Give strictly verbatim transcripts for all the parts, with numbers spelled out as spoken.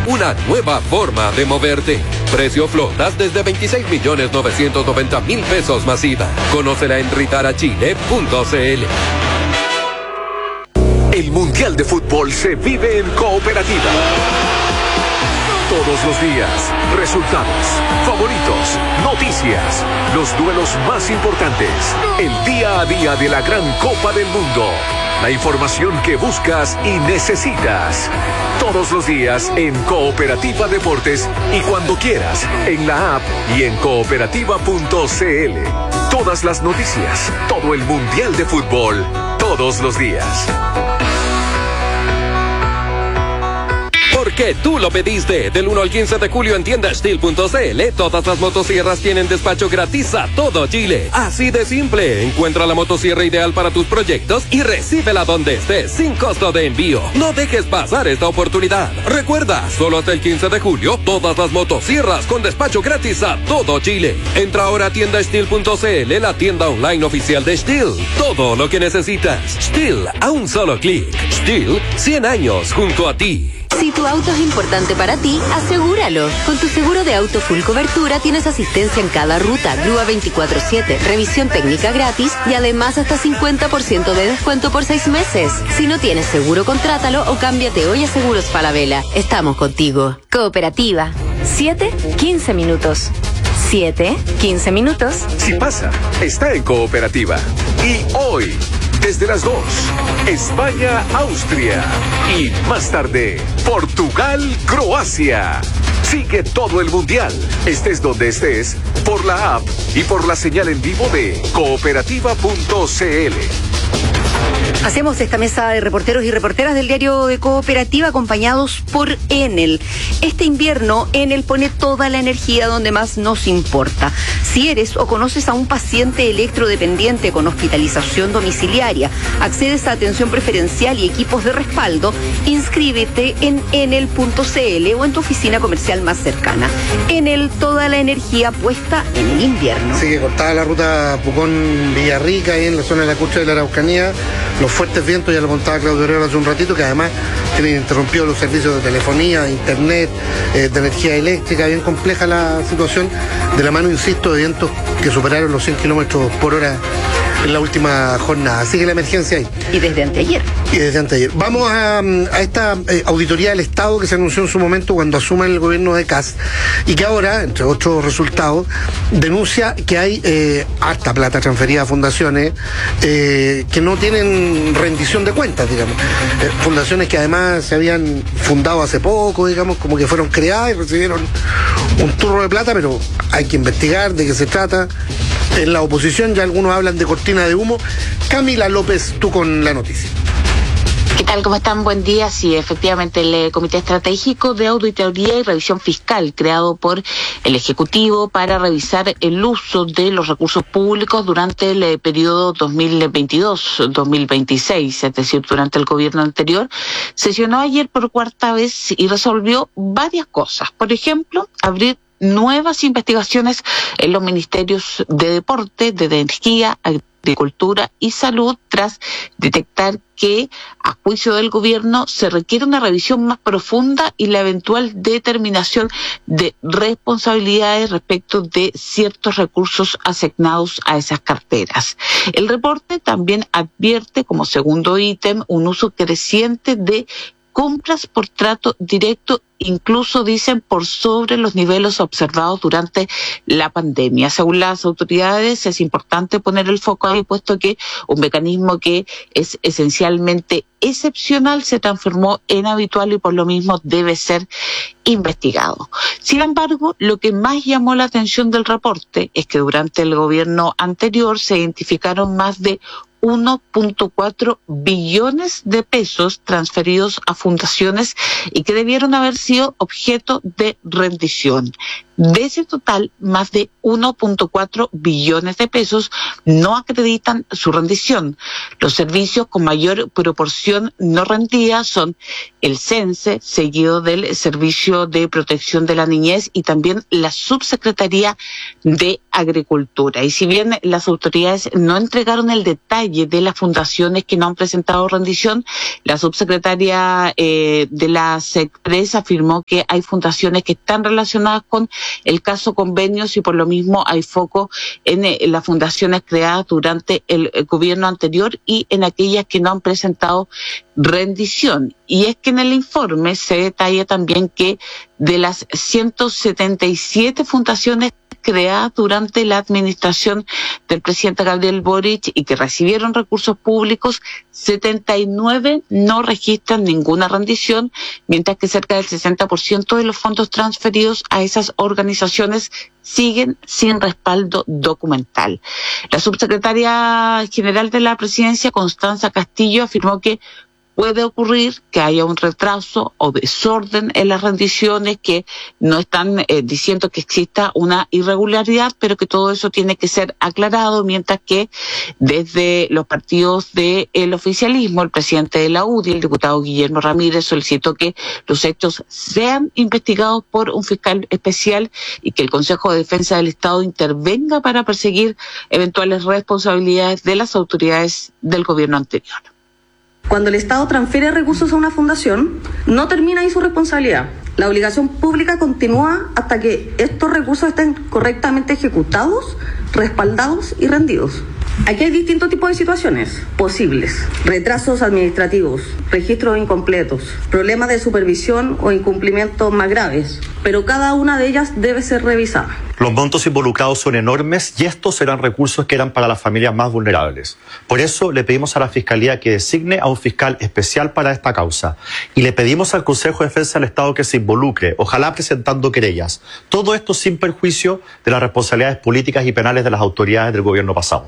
una nueva forma de moverte. Precio flotas desde veintiséis millones novecientos noventa mil pesos masiva. Conócela en ritarachile punto c l. El Mundial de Fútbol se vive en Cooperativa. Todos los días, resultados, favoritos, noticias, los duelos más importantes, el día a día de la gran Copa del Mundo, la información que buscas y necesitas. Todos los días en Cooperativa Deportes y cuando quieras, en la app y en cooperativa punto c l. Todas las noticias, todo el Mundial de Fútbol, todos los días. Porque tú lo pediste. Del uno al quince de julio en tienda steel punto c l, todas las motosierras tienen despacho gratis a todo Chile. Así de simple. Encuentra la motosierra ideal para tus proyectos y recíbela donde estés, sin costo de envío. No dejes pasar esta oportunidad. Recuerda, solo hasta el quince de julio, todas las motosierras con despacho gratis a todo Chile. Entra ahora a tienda steel punto c l, la tienda online oficial de Steel. Todo lo que necesitas. Steel, a un solo clic. Steel, cien años junto a ti. Si tu auto es importante para ti, asegúralo. Con tu seguro de auto full cobertura tienes asistencia en cada ruta, grúa veinticuatro siete, revisión técnica gratis y además hasta cincuenta por ciento de descuento por seis meses. Si no tienes seguro, contrátalo o cámbiate hoy a Seguros Falabella. Estamos contigo. Cooperativa. siete, quince minutos. siete, quince minutos. Si pasa, está en Cooperativa. Y hoy, desde las dos, España, Austria. Y más tarde, Portugal, Croacia. Sigue todo el Mundial, estés donde estés, por la app y por la señal en vivo de cooperativa punto c l. Hacemos esta mesa de reporteros y reporteras del diario de Cooperativa acompañados por Enel. Este invierno, Enel pone toda la energía donde más nos importa. Si eres o conoces a un paciente electrodependiente con hospitalización domiciliaria, accedes a atención preferencial y equipos de respaldo, inscríbete en enel punto c l o en tu oficina comercial más cercana. Enel, toda la energía puesta en el invierno. Así que cortada la ruta Pucón-Villarrica, ahí en la zona de la Cucha de la Araucanía, los fuertes vientos, ya lo contaba Claudio Herrera hace un ratito, que además tienen interrumpido los servicios de telefonía, internet, eh, de energía eléctrica, bien compleja la situación, de la mano, insisto, de vientos que superaron los cien kilómetros por hora en la última jornada. Así que la emergencia ahí. Y desde anteayer. Y desde anteayer. Vamos a, a esta eh, auditoría del Estado que se anunció en su momento cuando asume el gobierno de Kast y que ahora, entre otros resultados, denuncia que hay eh, harta plata transferida a fundaciones eh, que no tienen rendición de cuentas, digamos. Eh, fundaciones que además se habían fundado hace poco, digamos, como que fueron creadas y recibieron un turro de plata, pero hay que investigar de qué se trata. En la oposición ya algunos hablan de cortina de humo. Camila López, tú con la noticia. ¿Qué tal? ¿Cómo están? Buen día. Sí, efectivamente, el Comité Estratégico de Auditoría y Revisión Fiscal, creado por el Ejecutivo para revisar el uso de los recursos públicos durante el periodo dos mil veintidós dos mil veintiséis, es decir, durante el gobierno anterior, sesionó ayer por cuarta vez y resolvió varias cosas. Por ejemplo, abrir nuevas investigaciones en los ministerios de Deporte, de Energía, Agricultura y Salud, tras detectar que, a juicio del gobierno, se requiere una revisión más profunda y la eventual determinación de responsabilidades respecto de ciertos recursos asignados a esas carteras. El reporte también advierte, como segundo ítem, un uso creciente de compras por trato directo, incluso dicen por sobre los niveles observados durante la pandemia. Según las autoridades, es importante poner el foco ahí, puesto que un mecanismo que es esencialmente excepcional se transformó en habitual y por lo mismo debe ser investigado. Sin embargo, lo que más llamó la atención del reporte es que durante el gobierno anterior se identificaron más de uno punto cuatro billones de pesos transferidos a fundaciones y que debieron haber sido objeto de rendición. De ese total, más de uno punto cuatro billones de pesos no acreditan su rendición. Los servicios con mayor proporción no rendida son el CENSE, seguido del Servicio de Protección de la Niñez y también la Subsecretaría de Agricultura. Y si bien las autoridades no entregaron el detalle de las fundaciones que no han presentado rendición, la subsecretaria eh, de la SECPRES afirmó que hay fundaciones que están relacionadas con el caso convenios y por lo mismo hay foco en, en las fundaciones creadas durante el, el gobierno anterior y en aquellas que no han presentado rendición. Y es que en el informe se detalla también que de las ciento setenta y siete fundaciones creadas durante la administración del presidente Gabriel Boric y que recibieron recursos públicos, setenta y nueve no registran ninguna rendición, mientras que cerca del sesenta por ciento de los fondos transferidos a esas organizaciones siguen sin respaldo documental. La subsecretaria general de la presidencia, Constanza Castillo, afirmó que puede ocurrir que haya un retraso o desorden en las rendiciones, que no están eh, diciendo que exista una irregularidad, pero que todo eso tiene que ser aclarado, mientras que desde los partidos del oficialismo, el presidente de la U D I, el diputado Guillermo Ramírez, solicitó que los hechos sean investigados por un fiscal especial y que el Consejo de Defensa del Estado intervenga para perseguir eventuales responsabilidades de las autoridades del gobierno anterior. Cuando el Estado transfiere recursos a una fundación, no termina ahí su responsabilidad. La obligación pública continúa hasta que estos recursos estén correctamente ejecutados, respaldados y rendidos. Aquí hay distintos tipos de situaciones posibles: retrasos administrativos, registros incompletos, problemas de supervisión o incumplimientos más graves, pero cada una de ellas debe ser revisada. Los montos involucrados son enormes y estos serán recursos que eran para las familias más vulnerables. Por eso le pedimos a la Fiscalía que designe a un fiscal especial para esta causa y le pedimos al Consejo de Defensa del Estado que se involucre, ojalá presentando querellas. Todo esto sin perjuicio de las responsabilidades políticas y penales de las autoridades del gobierno pasado.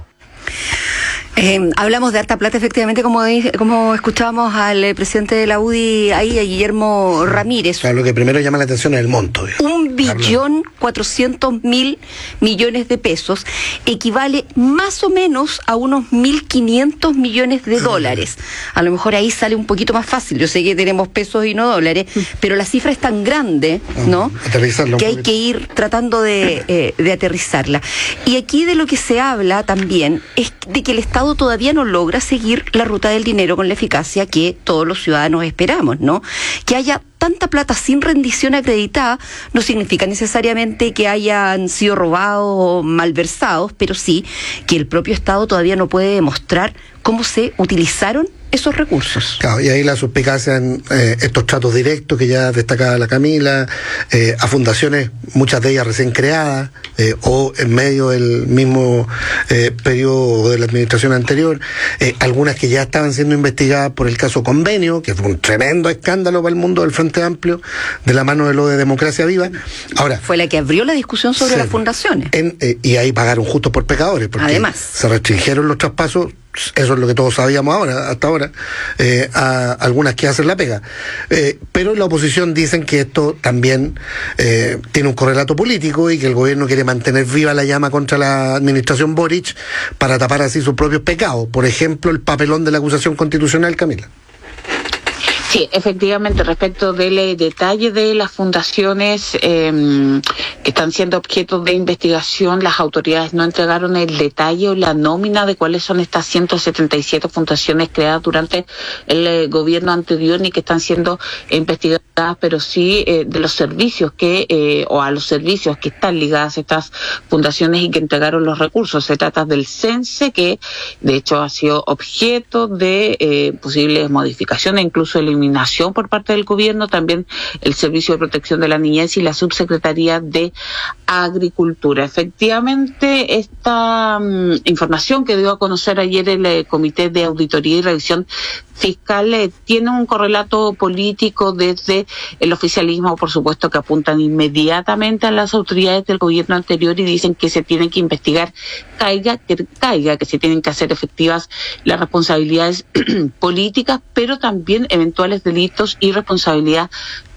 Eh, hablamos de harta plata, efectivamente, como, como escuchábamos al eh, presidente de la U D I ahí, a Guillermo Ramírez. Claro, lo que primero llama la atención es el monto. Digamos. Un billón cuatrocientos mil millones de pesos equivale más o menos a unos mil quinientos millones de dólares. A lo mejor ahí sale un poquito más fácil. Yo sé que tenemos pesos y no dólares, pero la cifra es tan grande, ¿no? Aterrizarlo que hay que ir tratando de, eh, de aterrizarla. Y aquí de lo que se habla también es de que el Estado todavía no logra seguir la ruta del dinero con la eficacia que todos los ciudadanos esperamos, ¿no? Que haya tanta plata sin rendición acreditada no significa necesariamente que hayan sido robados o malversados, pero sí que el propio Estado todavía no puede demostrar cómo se utilizaron esos recursos. Claro, y ahí la suspicacia en eh, estos tratos directos que ya destacaba la Camila, eh, a fundaciones, muchas de ellas recién creadas, eh, o en medio del mismo eh, periodo de la administración anterior, eh, algunas que ya estaban siendo investigadas por el caso Convenio, que fue un tremendo escándalo para el mundo del Frente Amplio, de la mano de lo de Democracia Viva. Ahora, fue la que abrió la discusión sobre sí, las fundaciones. En, eh, y ahí pagaron justos por pecadores, porque además se restringieron los traspasos. Eso es lo que todos sabíamos ahora, hasta ahora, eh, a algunas que hacen la pega. Eh, pero la oposición dicen que esto también eh, tiene un correlato político y que el gobierno quiere mantener viva la llama contra la administración Boric para tapar así sus propios pecados. Por ejemplo, el papelón de la acusación constitucional, Camila. Sí, efectivamente, respecto del eh, detalle de las fundaciones eh, que están siendo objeto de investigación, las autoridades no entregaron el detalle o la nómina de cuáles son estas ciento setenta y siete fundaciones creadas durante el eh, gobierno anterior ni que están siendo investigadas, pero sí eh, de los servicios que, eh, o a los servicios que están ligadas a estas fundaciones y que entregaron los recursos. Se trata del CENSE, que de hecho ha sido objeto de eh, posibles modificaciones, incluso el eliminación por parte del gobierno, también el Servicio de Protección de la Niñez y la Subsecretaría de Agricultura. Efectivamente, esta um, información que dio a conocer ayer el eh, Comité de Auditoría y Revisión Fiscal eh, tiene un correlato político desde el oficialismo, por supuesto, que apuntan inmediatamente a las autoridades del gobierno anterior y dicen que se tienen que investigar, caiga que caiga, que se tienen que hacer efectivas las responsabilidades políticas, pero también eventuales delitos y responsabilidad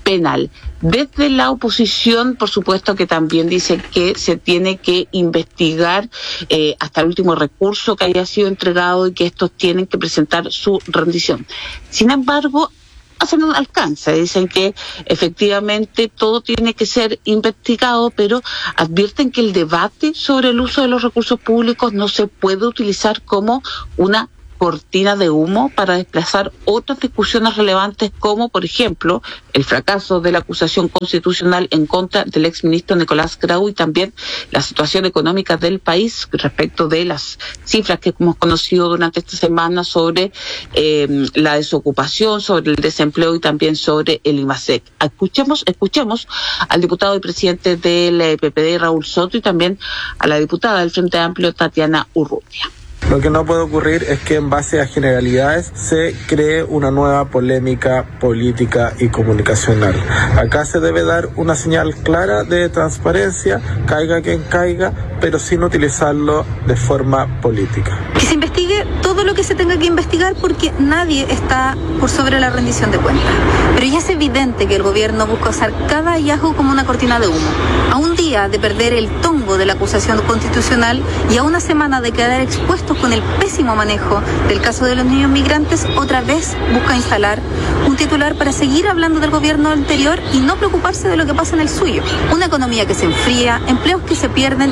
penal. Desde la oposición, por supuesto que también dicen que se tiene que investigar eh, hasta el último recurso que haya sido entregado y que estos tienen que presentar su rendición. Sin embargo, hacen un alcance, dicen que efectivamente todo tiene que ser investigado, pero advierten que el debate sobre el uso de los recursos públicos no se puede utilizar como una cortina de humo para desplazar otras discusiones relevantes como, por ejemplo, el fracaso de la acusación constitucional en contra del exministro Nicolás Grau y también la situación económica del país respecto de las cifras que hemos conocido durante esta semana sobre eh, la desocupación, sobre el desempleo y también sobre el IMASEC. Escuchemos, escuchemos al diputado y presidente del P P D, Raúl Soto, y también a la diputada del Frente Amplio, Tatiana Urrutia. Lo que no puede ocurrir es que en base a generalidades se cree una nueva polémica política y comunicacional. Acá se debe dar una señal clara de transparencia, caiga quien caiga, pero sin utilizarlo de forma política. Que se investigue todo lo que se tenga que investigar porque nadie está por sobre la rendición de cuentas. Pero ya es evidente que el gobierno busca usar cada hallazgo como una cortina de humo. A un día de perder el tongo de la acusación constitucional y a una semana de quedar expuestos con el pésimo manejo del caso de los niños migrantes, otra vez busca instalar un titular para seguir hablando del gobierno anterior y no preocuparse de lo que pasa en el suyo. Una economía que se enfría, empleos que se pierden.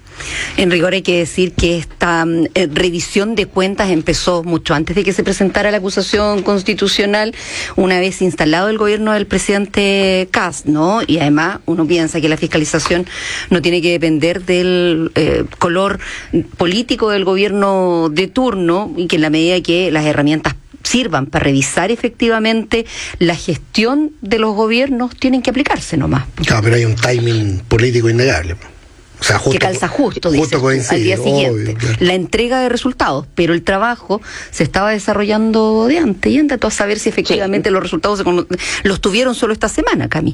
En rigor hay que decir que esta eh, revisión de cuentas empezó mucho antes de que se presentara la acusación constitucional, una vez instalado el gobierno del presidente Kast, ¿no? Y además uno piensa que la fiscalización no tiene que depender del eh, color político del gobierno de turno y que en la medida que las herramientas sirvan para revisar efectivamente la gestión de los gobiernos tienen que aplicarse nomás. Claro, pero hay un timing político innegable. O sea, justo, que calza justo, dice, justo coincide, al día siguiente. Obvio, claro. La entrega de resultados, pero el trabajo se estaba desarrollando de antes y antes a saber si efectivamente sí. Los resultados se cono- los tuvieron solo esta semana, Cami.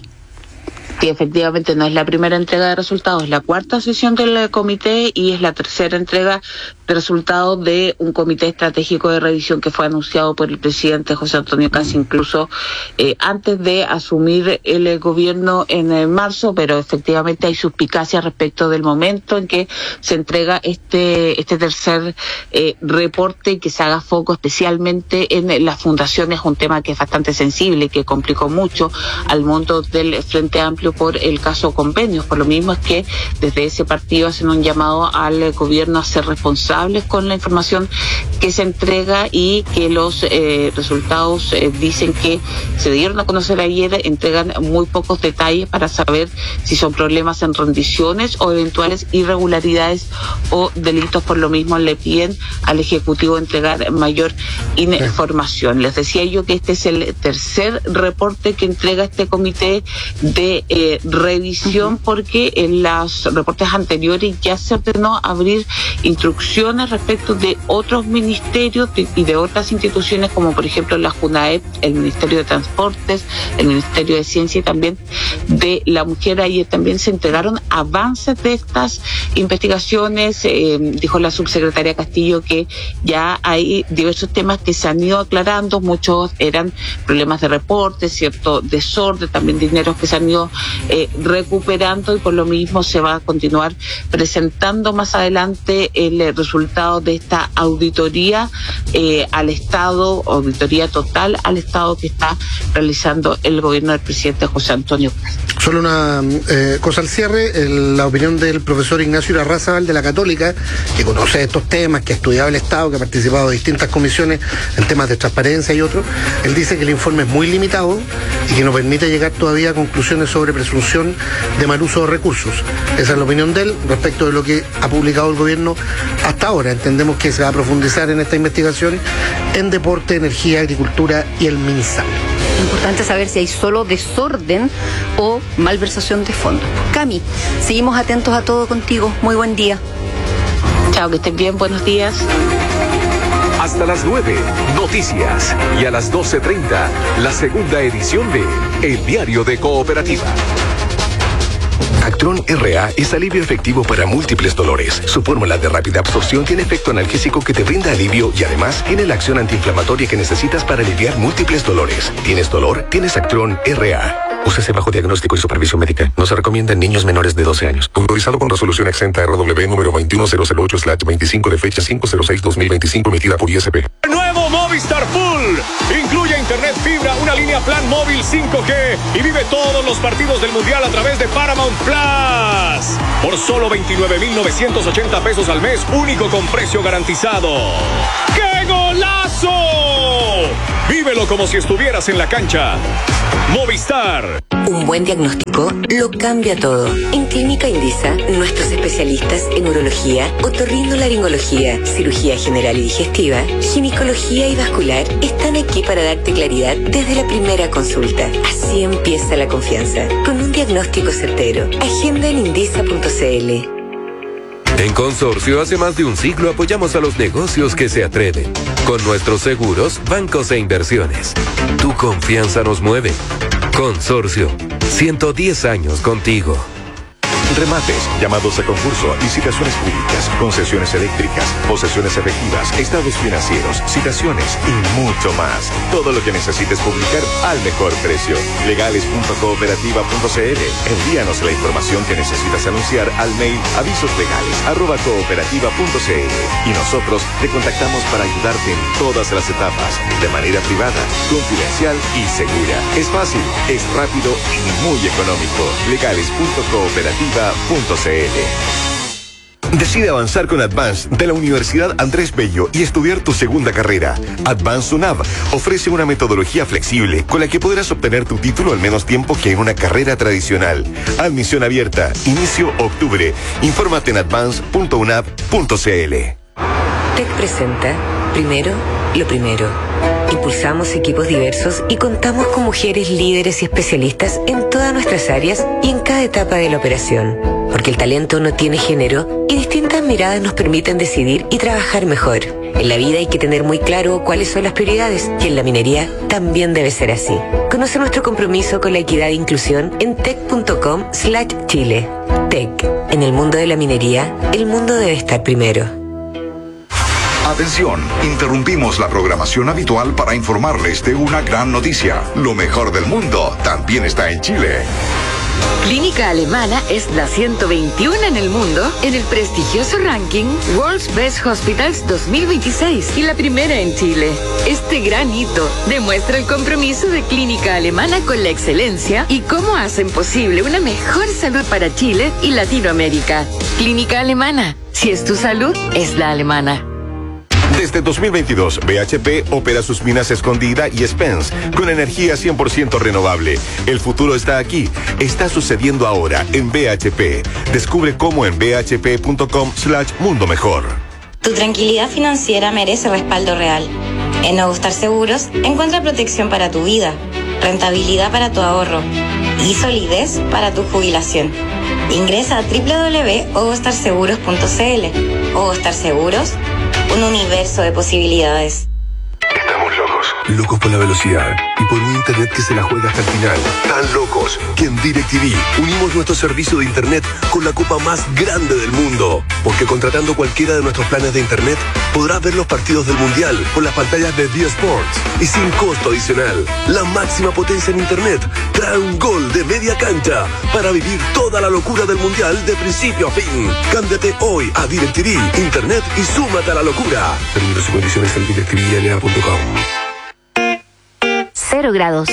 Sí, efectivamente no es la primera entrega de resultados, es la cuarta sesión del comité y es la tercera entrega de resultados de un comité estratégico de revisión que fue anunciado por el presidente José Antonio Kast incluso eh, antes de asumir el gobierno en eh, marzo, pero efectivamente hay suspicacias respecto del momento en que se entrega este este tercer eh, reporte y que se haga foco especialmente en las fundaciones, un tema que es bastante sensible y que complicó mucho al mundo del Frente Amplio por el caso convenios. Por lo mismo es que desde ese partido hacen un llamado al gobierno a ser responsables con la información que se entrega y que los eh, resultados eh, dicen que se dieron a conocer ayer, entregan muy pocos detalles para saber si son problemas en rendiciones o eventuales irregularidades o delitos. Por lo mismo le piden al Ejecutivo entregar mayor información. Les decía yo que este es el tercer reporte que entrega este comité de eh, revisión porque en los reportes anteriores ya se ordenó abrir instrucciones respecto de otros ministerios y de otras instituciones como por ejemplo la JUNAEP, el Ministerio de Transportes, el Ministerio de Ciencia y también de la Mujer. Ahí también se entregaron avances de estas investigaciones. Eh, dijo la subsecretaria Castillo que ya hay diversos temas que se han ido aclarando, muchos eran problemas de reporte, cierto desorden, también dineros que se han ido eh, recuperando y por lo mismo se va a continuar presentando más adelante el eh, resultado de esta auditoría eh, al Estado, auditoría total al Estado que está realizando el gobierno del presidente José Antonio Kast. Solo una eh, cosa al cierre, el, la opinión del profesor Ignacio Irarrázaval de la Católica, que conoce estos temas, que ha estudiado el Estado, que ha participado de distintas comisiones en temas de transparencia y otros. Él dice que el informe es muy limitado y que no permite llegar todavía a conclusiones sobre presunción de mal uso de recursos. Esa es la opinión de él respecto de lo que ha publicado el gobierno hasta ahora. Entendemos que se va a profundizar en esta investigación en deporte, energía, agricultura y el MinSal. Importante saber si hay solo desorden o malversación de fondos. Cami, seguimos atentos a todo contigo. Muy buen día. Chao, que estén bien. Buenos días. Hasta las nueve, noticias. Y a las doce treinta, la segunda edición de El Diario de Cooperativa. Actron R A es alivio efectivo para múltiples dolores. Su fórmula de rápida absorción tiene efecto analgésico que te brinda alivio y además tiene la acción antiinflamatoria que necesitas para aliviar múltiples dolores. ¿Tienes dolor? Tienes Actron R A. Úsese bajo diagnóstico y supervisión médica. No se recomienda en niños menores de doce años. Autorizado con resolución exenta R W número veintiuno mil ocho slash veinticinco de fecha cinco cero seis dos mil veinticinco emitida por I S P. Nuevo Movistar Full. Incluye internet fibra, una línea plan móvil cinco G y vive todos los partidos del Mundial a través de Paramount Plus. Por solo veintinueve mil novecientos ochenta pesos al mes, único con precio garantizado. ¡Qué golazo! Vívelo como si estuvieras en la cancha. Movistar. Un buen diagnóstico lo cambia todo. En Clínica Indisa, nuestros especialistas en urología, otorrinolaringología, cirugía general y digestiva, ginecología y vascular están aquí para darte claridad desde la primera consulta. Así empieza la confianza, con un diagnóstico certero. Agenda en indisa punto c l. En Consorcio, hace más de un siglo apoyamos a los negocios que se atreven. Con nuestros seguros, bancos e inversiones. Tu confianza nos mueve. Consorcio, ciento diez años contigo. Remates, llamados a concurso, licitaciones públicas, concesiones eléctricas, posesiones efectivas, estados financieros, citaciones y mucho más. Todo lo que necesites publicar al mejor precio. legales punto cooperativa punto c l. Envíanos la información que necesitas anunciar al mail avisoslegales arroba cooperativa punto c l y nosotros te contactamos para ayudarte en todas las etapas, de manera privada, confidencial y segura. Es fácil, es rápido y muy económico. legales punto cooperativa punto c l. Decide avanzar con Advance de la Universidad Andrés Bello y estudiar tu segunda carrera. Advance UNAV ofrece una metodología flexible con la que podrás obtener tu título al menos tiempo que en una carrera tradicional. Admisión abierta. Inicio octubre. Infórmate en advance punto unav punto c l. TEC presenta Primero, lo primero. Impulsamos equipos diversos y contamos con mujeres líderes y especialistas en todas nuestras áreas y en cada etapa de la operación. Porque el talento no tiene género y distintas miradas nos permiten decidir y trabajar mejor. En la vida hay que tener muy claro cuáles son las prioridades y en la minería también debe ser así. Conoce nuestro compromiso con la equidad e inclusión en tec punto com slash chile. TEC. En el mundo de la minería, el mundo debe estar primero. Atención, interrumpimos la programación habitual para informarles de una gran noticia. Lo mejor del mundo también está en Chile. Clínica Alemana es la ciento veintiuno en el mundo en el prestigioso ranking World's Best Hospitals dos mil veintiséis y la primera en Chile. Este gran hito demuestra el compromiso de Clínica Alemana con la excelencia y cómo hacen posible una mejor salud para Chile y Latinoamérica. Clínica Alemana, si es tu salud, es la alemana. Desde dos mil veintidós, B H P opera sus minas Escondida y Spence con energía cien por ciento renovable. El futuro está aquí. Está sucediendo ahora en B H P. Descubre cómo en b h p punto com slash mundo mejor. Tu tranquilidad financiera merece respaldo real. En Ogostar Seguros encuentra protección para tu vida, rentabilidad para tu ahorro y solidez para tu jubilación. Ingresa a doble u doble u doble u punto ogostar seguros punto c l. Ogostar Seguros, un universo de posibilidades. Estamos locos. Locos por la velocidad y por un internet que se la juega hasta el final. Tan locos que en DirecTV unimos nuestro servicio de internet con la copa más grande del mundo. Porque contratando cualquiera de nuestros planes de internet, podrás ver los partidos del Mundial con las pantallas de D Sports y sin costo adicional. La máxima potencia en internet trae un gol de media cancha para vivir toda la locura del Mundial de principio a fin. Cámbiate hoy a DirecTV Internet y súmate a la locura. Términos y condiciones en directivi n a punto com. Cero grados.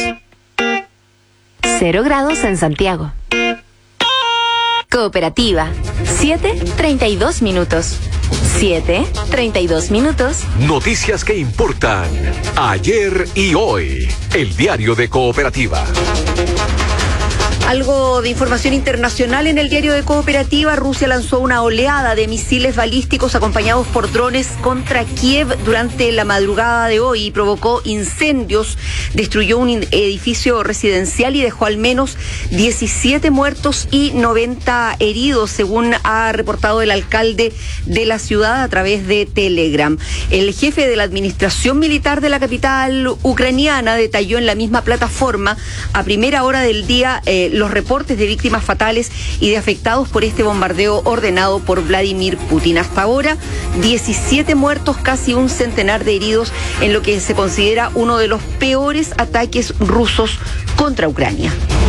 Cero grados en Santiago. Cooperativa. Siete, treinta y dos minutos. Siete, treinta y dos minutos. Noticias que importan. Ayer y hoy. El diario de Cooperativa. Algo de información internacional en el diario de Cooperativa. Rusia lanzó una oleada de misiles balísticos acompañados por drones contra Kiev durante la madrugada de hoy y provocó incendios, destruyó un edificio residencial y dejó al menos diecisiete muertos y noventa heridos, según ha reportado el alcalde de la ciudad a través de Telegram. El jefe de la administración militar de la capital ucraniana detalló en la misma plataforma a primera hora del día eh, los reportes de víctimas fatales y de afectados por este bombardeo ordenado por Vladimir Putin. Hasta ahora, diecisiete muertos, casi un centenar de heridos en lo que se considera uno de los peores ataques rusos contra Ucrania.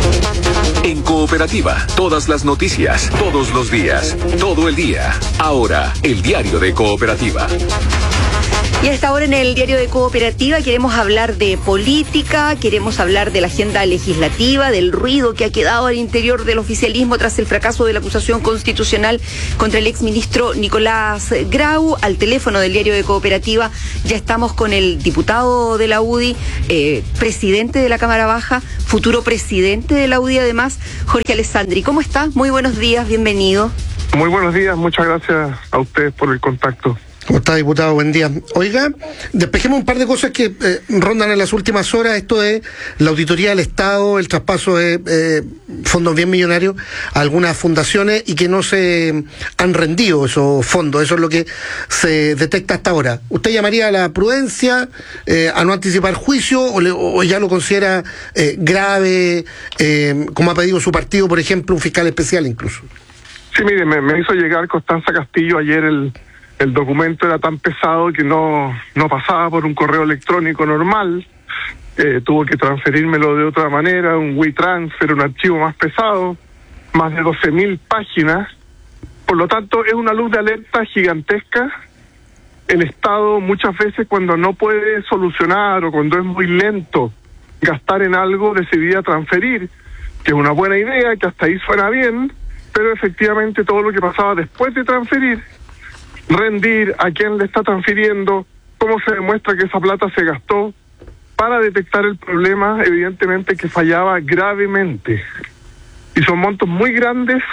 En Cooperativa, todas las noticias, todos los días, todo el día. Ahora, el diario de Cooperativa. Y a esta hora en el diario de Cooperativa queremos hablar de política, queremos hablar de la agenda legislativa, del ruido que ha quedado al interior del oficialismo tras el fracaso de la acusación constitucional contra el exministro Nicolás Grau. Al teléfono del diario de Cooperativa ya estamos con el diputado de la U D I, eh, presidente de la Cámara Baja, futuro presidente de la U D I además, Jorge Alessandri. ¿Cómo está? Muy buenos días, bienvenido. Muy buenos días, muchas gracias a ustedes por el contacto. ¿Cómo está, diputado? Buen día. Oiga, despejemos un par de cosas que eh, rondan en las últimas horas. Esto de la auditoría del Estado, el traspaso de eh, fondos bien millonarios a algunas fundaciones y que no se han rendido esos fondos. Eso es lo que se detecta hasta ahora. ¿Usted llamaría a la prudencia, eh, a no anticipar juicio o, le, o ya lo considera eh, grave, eh, como ha pedido su partido, por ejemplo, un fiscal especial incluso? Sí, mire, me, me hizo llegar Constanza Castillo ayer el... El documento era tan pesado que no, no pasaba por un correo electrónico normal. Eh, tuvo que transferírmelo de otra manera, un WeTransfer, un archivo más pesado, más de doce mil páginas. Por lo tanto, es una luz de alerta gigantesca. El Estado muchas veces, cuando no puede solucionar o cuando es muy lento gastar en algo, decidía transferir, que es una buena idea, que hasta ahí suena bien, pero efectivamente todo lo que pasaba después de transferir, rendir, a quién le está transfiriendo, cómo se demuestra que esa plata se gastó, para detectar el problema, evidentemente que fallaba gravemente. Y son montos muy grandes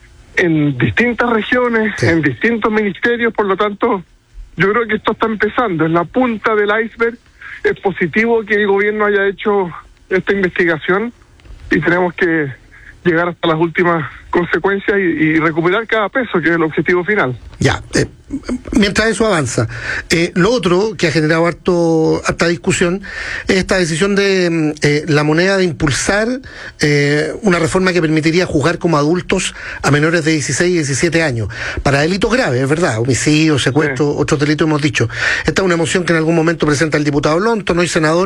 en distintas regiones, sí, en distintos ministerios, por lo tanto, yo creo que esto está empezando, es la punta del iceberg. Es positivo que el gobierno haya hecho esta investigación y tenemos que llegar hasta las últimas consecuencias y, y recuperar cada peso, que es el objetivo final. Ya, eh, mientras eso avanza, eh, lo otro que ha generado harto, harta discusión es esta decisión de eh, la moneda de impulsar eh, una reforma que permitiría juzgar como adultos a menores de dieciséis y diecisiete años, para delitos graves, es verdad, homicidio, secuestro, sí, otros delitos hemos dicho. Esta es una moción que en algún momento presenta el diputado Lonton, hoy senador.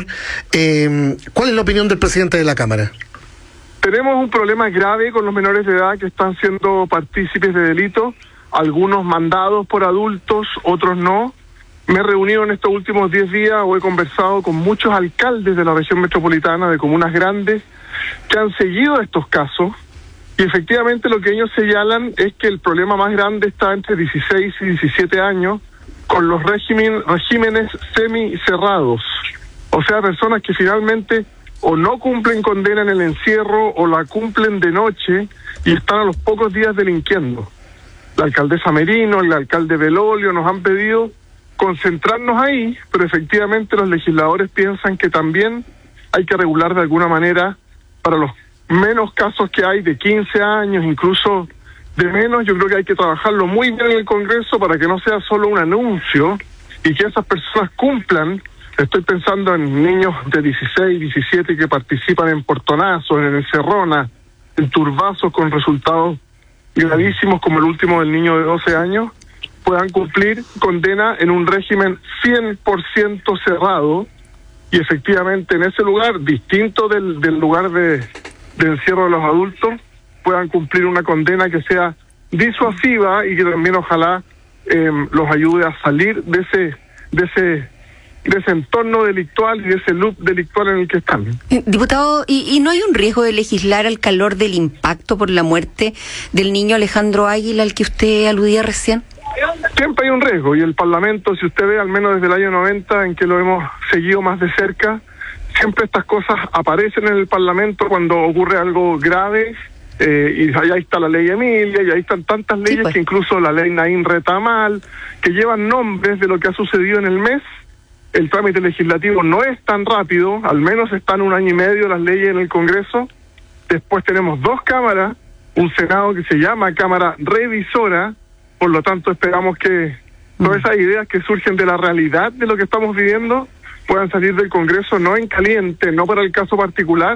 Eh, ¿Cuál es la opinión del presidente de la Cámara? Tenemos un problema grave con los menores de edad que están siendo partícipes de delitos, algunos mandados por adultos, otros no. Me he reunido en estos últimos diez días o he conversado con muchos alcaldes de la región metropolitana, de comunas grandes, que han seguido estos casos, y efectivamente lo que ellos señalan es que el problema más grande está entre dieciséis y diecisiete años, con los régimen, regímenes semicerrados, o sea, personas que finalmente o no cumplen condena en el encierro o la cumplen de noche y están a los pocos días delinquiendo. La alcaldesa Merino, el alcalde Belolio nos han pedido concentrarnos ahí, pero efectivamente los legisladores piensan que también hay que regular de alguna manera para los menos casos que hay de quince años, incluso de menos. Yo creo que hay que trabajarlo muy bien en el Congreso para que no sea solo un anuncio y que esas personas cumplan. Estoy pensando en niños de dieciséis, diecisiete que participan en portonazos, en encerronas, en turbazos con resultados gravísimos como el último del niño de doce años, puedan cumplir condena en un régimen cien por ciento cerrado y efectivamente en ese lugar, distinto del, del lugar de, de encierro de los adultos, puedan cumplir una condena que sea disuasiva y que también ojalá eh, los ayude a salir de ese de ese de ese entorno delictual y de ese loop delictual en el que están. Eh, diputado, ¿y, ¿y no hay un riesgo de legislar al calor del impacto por la muerte del niño Alejandro Águila al que usted aludía recién? Siempre hay un riesgo y el Parlamento, si usted ve al menos desde el año noventa en que lo hemos seguido más de cerca, siempre estas cosas aparecen en el Parlamento cuando ocurre algo grave. Eh, y ahí está la ley Emilia, y ahí están tantas leyes, sí, pues, que incluso la ley Naín Retamal, que llevan nombres de lo que ha sucedido en el mes. El trámite legislativo no es tan rápido, al menos están un año y medio las leyes en el Congreso. Después tenemos dos cámaras, un Senado que se llama Cámara Revisora, por lo tanto esperamos que todas esas ideas que surgen de la realidad de lo que estamos viviendo puedan salir del Congreso no en caliente, no para el caso particular,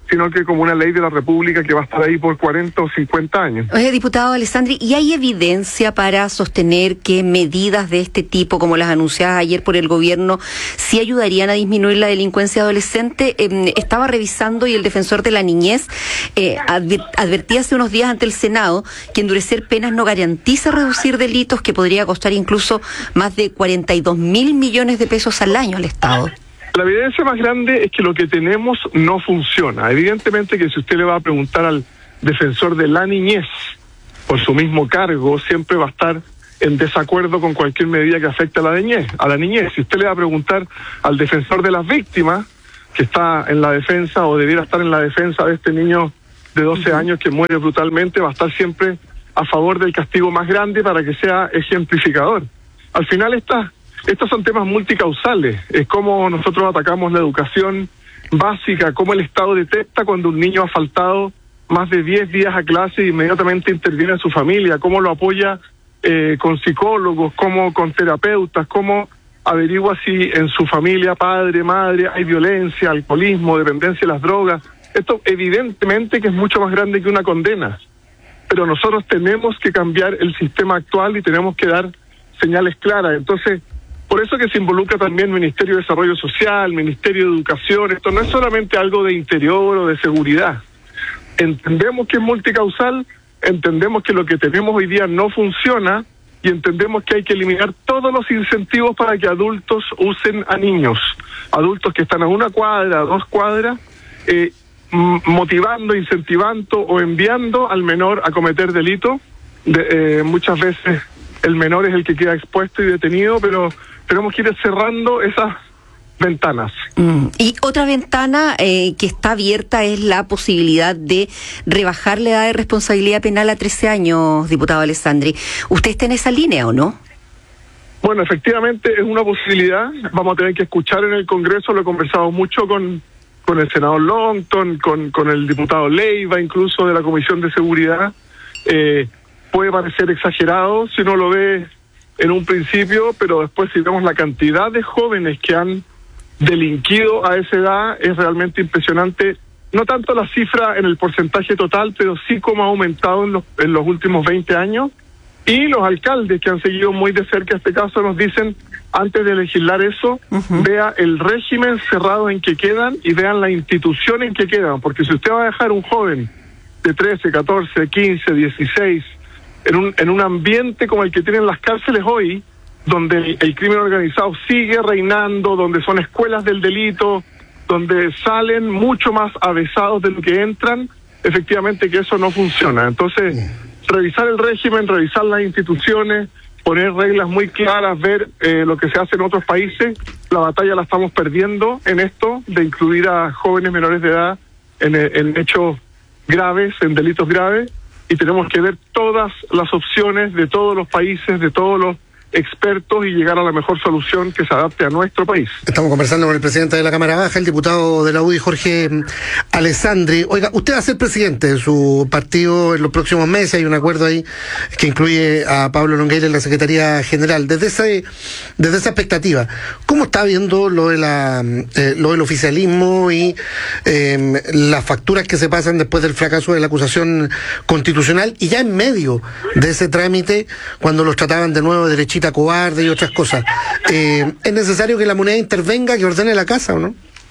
sino que como una ley de la República que va a estar ahí por cuarenta o cincuenta años. Oye, diputado Alessandri, ¿y hay evidencia para sostener que medidas de este tipo, como las anunciadas ayer por el gobierno, sí ayudarían a disminuir la delincuencia adolescente? Eh, estaba revisando y el defensor de la niñez eh, adver- advertía hace unos días ante el Senado que endurecer penas no garantiza reducir delitos, que podría costar incluso más de cuarenta y dos mil millones de pesos al año al Estado. La evidencia más grande es que lo que tenemos no funciona. Evidentemente que si usted le va a preguntar al defensor de la niñez por su mismo cargo, siempre va a estar en desacuerdo con cualquier medida que afecte a la niñez. A la niñez. Si usted le va a preguntar al defensor de las víctimas, que está en la defensa o debiera estar en la defensa de este niño de doce años que muere brutalmente, va a estar siempre a favor del castigo más grande para que sea ejemplificador. Al final está... Estos son temas multicausales, es cómo nosotros atacamos la educación básica, cómo el Estado detecta cuando un niño ha faltado más de diez días a clase e inmediatamente interviene en su familia, cómo lo apoya eh, con psicólogos, cómo con terapeutas, cómo averigua si en su familia, padre, madre, hay violencia, alcoholismo, dependencia de las drogas. Esto evidentemente que es mucho más grande que una condena, pero nosotros tenemos que cambiar el sistema actual y tenemos que dar señales claras. Entonces, por eso que se involucra también el Ministerio de Desarrollo Social, Ministerio de Educación. Esto no es solamente algo de interior o de seguridad. Entendemos que es multicausal, entendemos que lo que tenemos hoy día no funciona y entendemos que hay que eliminar todos los incentivos para que adultos usen a niños. Adultos que están a una cuadra, a dos cuadras, eh, motivando, incentivando o enviando al menor a cometer delito. De, eh, muchas veces el menor es el que queda expuesto y detenido, pero tenemos que ir cerrando esas ventanas. Mm. Y otra ventana eh, que está abierta es la posibilidad de rebajar la edad de responsabilidad penal a trece años, diputado Alessandri. ¿Usted está en esa línea o no? Bueno, efectivamente es una posibilidad. Vamos a tener que escuchar en el Congreso, lo he conversado mucho con, con el senador Longton, con, con el diputado Leiva, incluso de la Comisión de Seguridad. Eh, puede parecer exagerado si uno lo ve en un principio, pero después si vemos la cantidad de jóvenes que han delinquido a esa edad, es realmente impresionante. No tanto la cifra en el porcentaje total, pero sí cómo ha aumentado en los, en los últimos veinte años. Y los alcaldes que han seguido muy de cerca este caso nos dicen, antes de legislar eso, uh-huh. vea el régimen cerrado en que quedan y vean la institución en que quedan. Porque si usted va a dejar un joven de trece, catorce, quince, dieciséis, en un, en un ambiente como el que tienen las cárceles hoy, donde el, el crimen organizado sigue reinando, donde son escuelas del delito, donde salen mucho más avesados de lo que entran, efectivamente que eso no funciona. Entonces, revisar el régimen, revisar las instituciones, poner reglas muy claras, ver eh, lo que se hace en otros países. La batalla la estamos perdiendo en esto, de incluir a jóvenes menores de edad en, en hechos graves, en delitos graves, y tenemos que ver todas las opciones de todos los países, de todos los expertos y llegar a la mejor solución que se adapte a nuestro país. Estamos conversando con el presidente de la Cámara Baja, el diputado de la U D I, Jorge Alessandri. Oiga, usted va a ser presidente de su partido en los próximos meses, hay un acuerdo ahí que incluye a Pablo Longueira en la Secretaría General. Desde ese, desde esa expectativa, ¿cómo está viendo lo de la eh, lo del oficialismo y eh, las facturas que se pasan después del fracaso de la acusación constitucional y ya en medio de ese trámite, cuando los trataban de nuevo de derechita cobarde y otras cosas? Eh, ¿Es necesario que la moneda intervenga, que ordene la casa o no?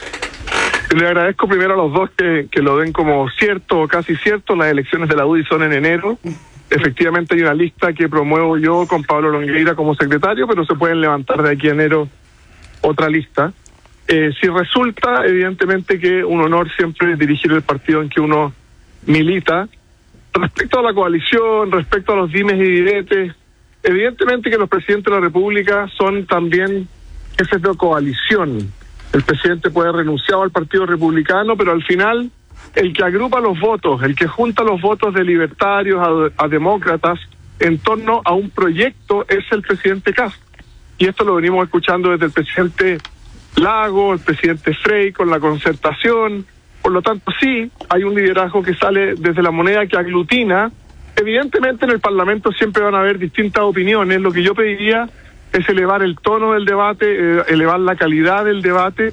Le agradezco primero a los dos que, que lo den como cierto o casi cierto. Las elecciones de la U D I son en enero. Efectivamente hay una lista que promuevo yo con Pablo Longueira como secretario, pero se pueden levantar de aquí a enero otra lista. Eh, si resulta, evidentemente que un honor siempre dirigir el partido en que uno milita. Respecto a la coalición, respecto a los dimes y diretes, evidentemente que los presidentes de la República son también jefes de coalición. El presidente puede renunciar al Partido Republicano, pero al final el que agrupa los votos, el que junta los votos de libertarios a, a demócratas en torno a un proyecto es el presidente Kast. Y esto lo venimos escuchando desde el presidente Lago, el presidente Frey con la concertación. Por lo tanto, sí, hay un liderazgo que sale desde la moneda que aglutina. Evidentemente en el Parlamento siempre van a haber distintas opiniones. Lo que yo pediría es elevar el tono del debate, eh, elevar la calidad del debate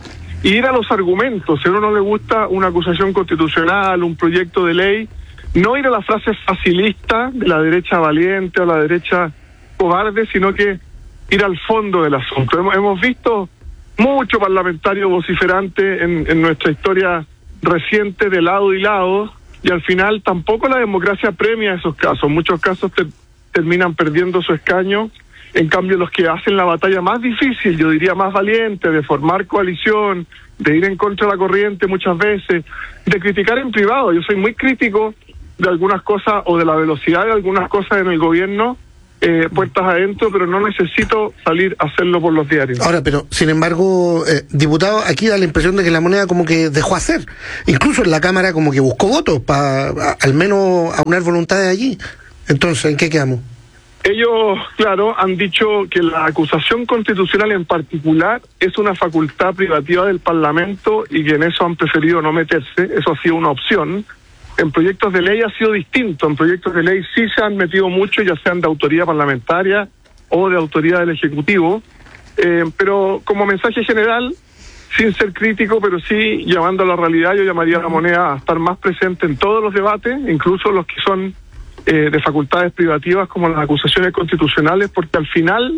y ir a los argumentos. Si a uno no le gusta una acusación constitucional, un proyecto de ley, no ir a las frases facilistas de la derecha valiente o la derecha cobarde, sino que ir al fondo del asunto. Hemos, hemos visto mucho parlamentario vociferante en, en nuestra historia reciente de lado y lado, y al final tampoco la democracia premia esos casos. Muchos casos te, terminan perdiendo su escaño. En cambio, los que hacen la batalla más difícil, yo diría más valiente, de formar coalición, de ir en contra de la corriente muchas veces, de criticar en privado. Yo soy muy crítico de algunas cosas o de la velocidad de algunas cosas en el gobierno, eh, puertas adentro, pero no necesito salir a hacerlo por los diarios. Ahora, pero sin embargo, eh, diputado, aquí da la impresión de que la moneda como que dejó hacer. Incluso en la Cámara como que buscó votos para al menos aunar voluntades allí. Entonces, ¿en qué quedamos? Ellos, claro, han dicho que la acusación constitucional en particular es una facultad privativa del Parlamento y que en eso han preferido no meterse. Eso ha sido una opción. En proyectos de ley ha sido distinto. En proyectos de ley sí se han metido mucho, ya sean de autoría parlamentaria o de autoría del Ejecutivo. Eh, pero como mensaje general, sin ser crítico, pero sí llamando a la realidad, yo llamaría a la moneda a estar más presente en todos los debates, incluso los que son Eh, de facultades privativas como las acusaciones constitucionales, porque al final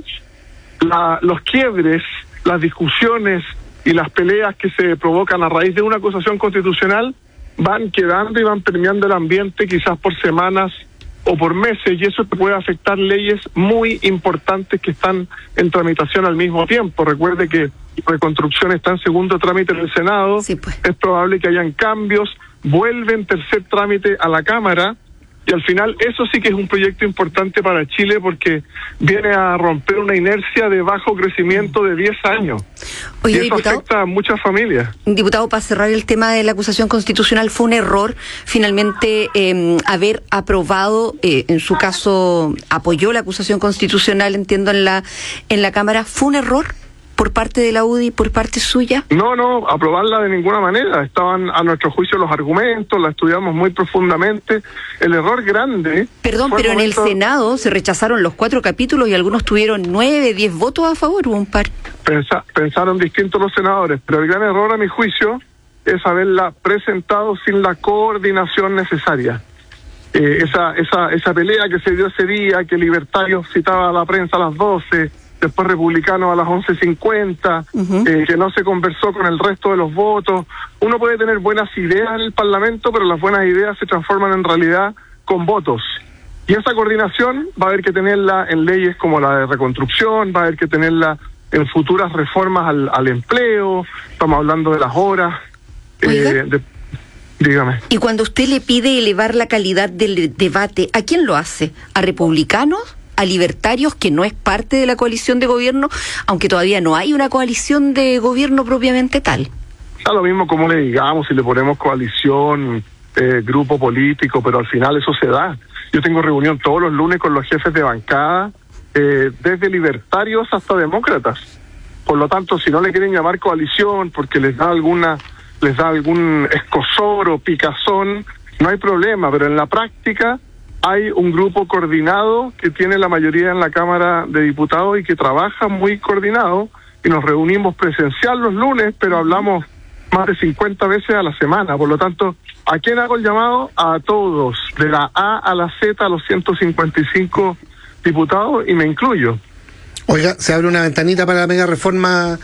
la, los quiebres, las discusiones y las peleas que se provocan a raíz de una acusación constitucional van quedando y van permeando el ambiente quizás por semanas o por meses, y eso te puede afectar leyes muy importantes que están en tramitación al mismo tiempo. Recuerde que Reconstrucción está en segundo trámite en el Senado, sí, pues. Es probable que hayan cambios, vuelve en tercer trámite a la Cámara. Y al final eso sí que es un proyecto importante para Chile porque viene a romper una inercia de bajo crecimiento de diez años. Oye, y eso diputado, afecta a muchas familias. Diputado, para cerrar el tema de la acusación constitucional, ¿fue un error finalmente eh, haber aprobado, eh, en su caso apoyó la acusación constitucional, entiendo, en la, en la Cámara? ¿Fue un error por parte de la U D I, por parte suya? No, no, aprobarla de ninguna manera. Estaban a nuestro juicio los argumentos, la estudiamos muy profundamente. El error grande... Perdón, pero en el Senado se rechazaron los cuatro capítulos y algunos tuvieron nueve, diez votos a favor, hubo un par. Pensa, pensaron distintos los senadores, pero el gran error a mi juicio es haberla presentado sin la coordinación necesaria. Eh, esa, esa, esa pelea que se dio ese día, que Libertarios citaba a la prensa a las doce... después Republicanos a las once cincuenta, uh-huh. eh, que no se conversó con el resto de los votos. Uno puede tener buenas ideas en el Parlamento, pero las buenas ideas se transforman en realidad con votos. Y esa coordinación va a haber que tenerla en leyes como la de Reconstrucción, va a haber que tenerla en futuras reformas al, al empleo, estamos hablando de las horas. Eh, de, dígame. Y cuando usted le pide elevar la calidad del debate, ¿a quién lo hace? ¿A republicanos? ¿A libertarios, que no es parte de la coalición de gobierno, aunque todavía no hay una coalición de gobierno propiamente tal? Da lo mismo como le digamos, si le ponemos coalición, eh, grupo político, pero al final eso se da. Yo tengo reunión todos los lunes con los jefes de bancada, eh, desde libertarios hasta demócratas. Por lo tanto, si no le quieren llamar coalición porque les da alguna, les da algún escozor o picazón, no hay problema, pero en la práctica hay un grupo coordinado que tiene la mayoría en la Cámara de Diputados y que trabaja muy coordinado, y nos reunimos presencial los lunes, pero hablamos más de cincuenta veces a la semana. Por lo tanto, ¿a quién hago el llamado? A todos, de la A a la Z, a los ciento cincuenta y cinco diputados, y me incluyo. Oiga, se abre una ventanita para la mega reforma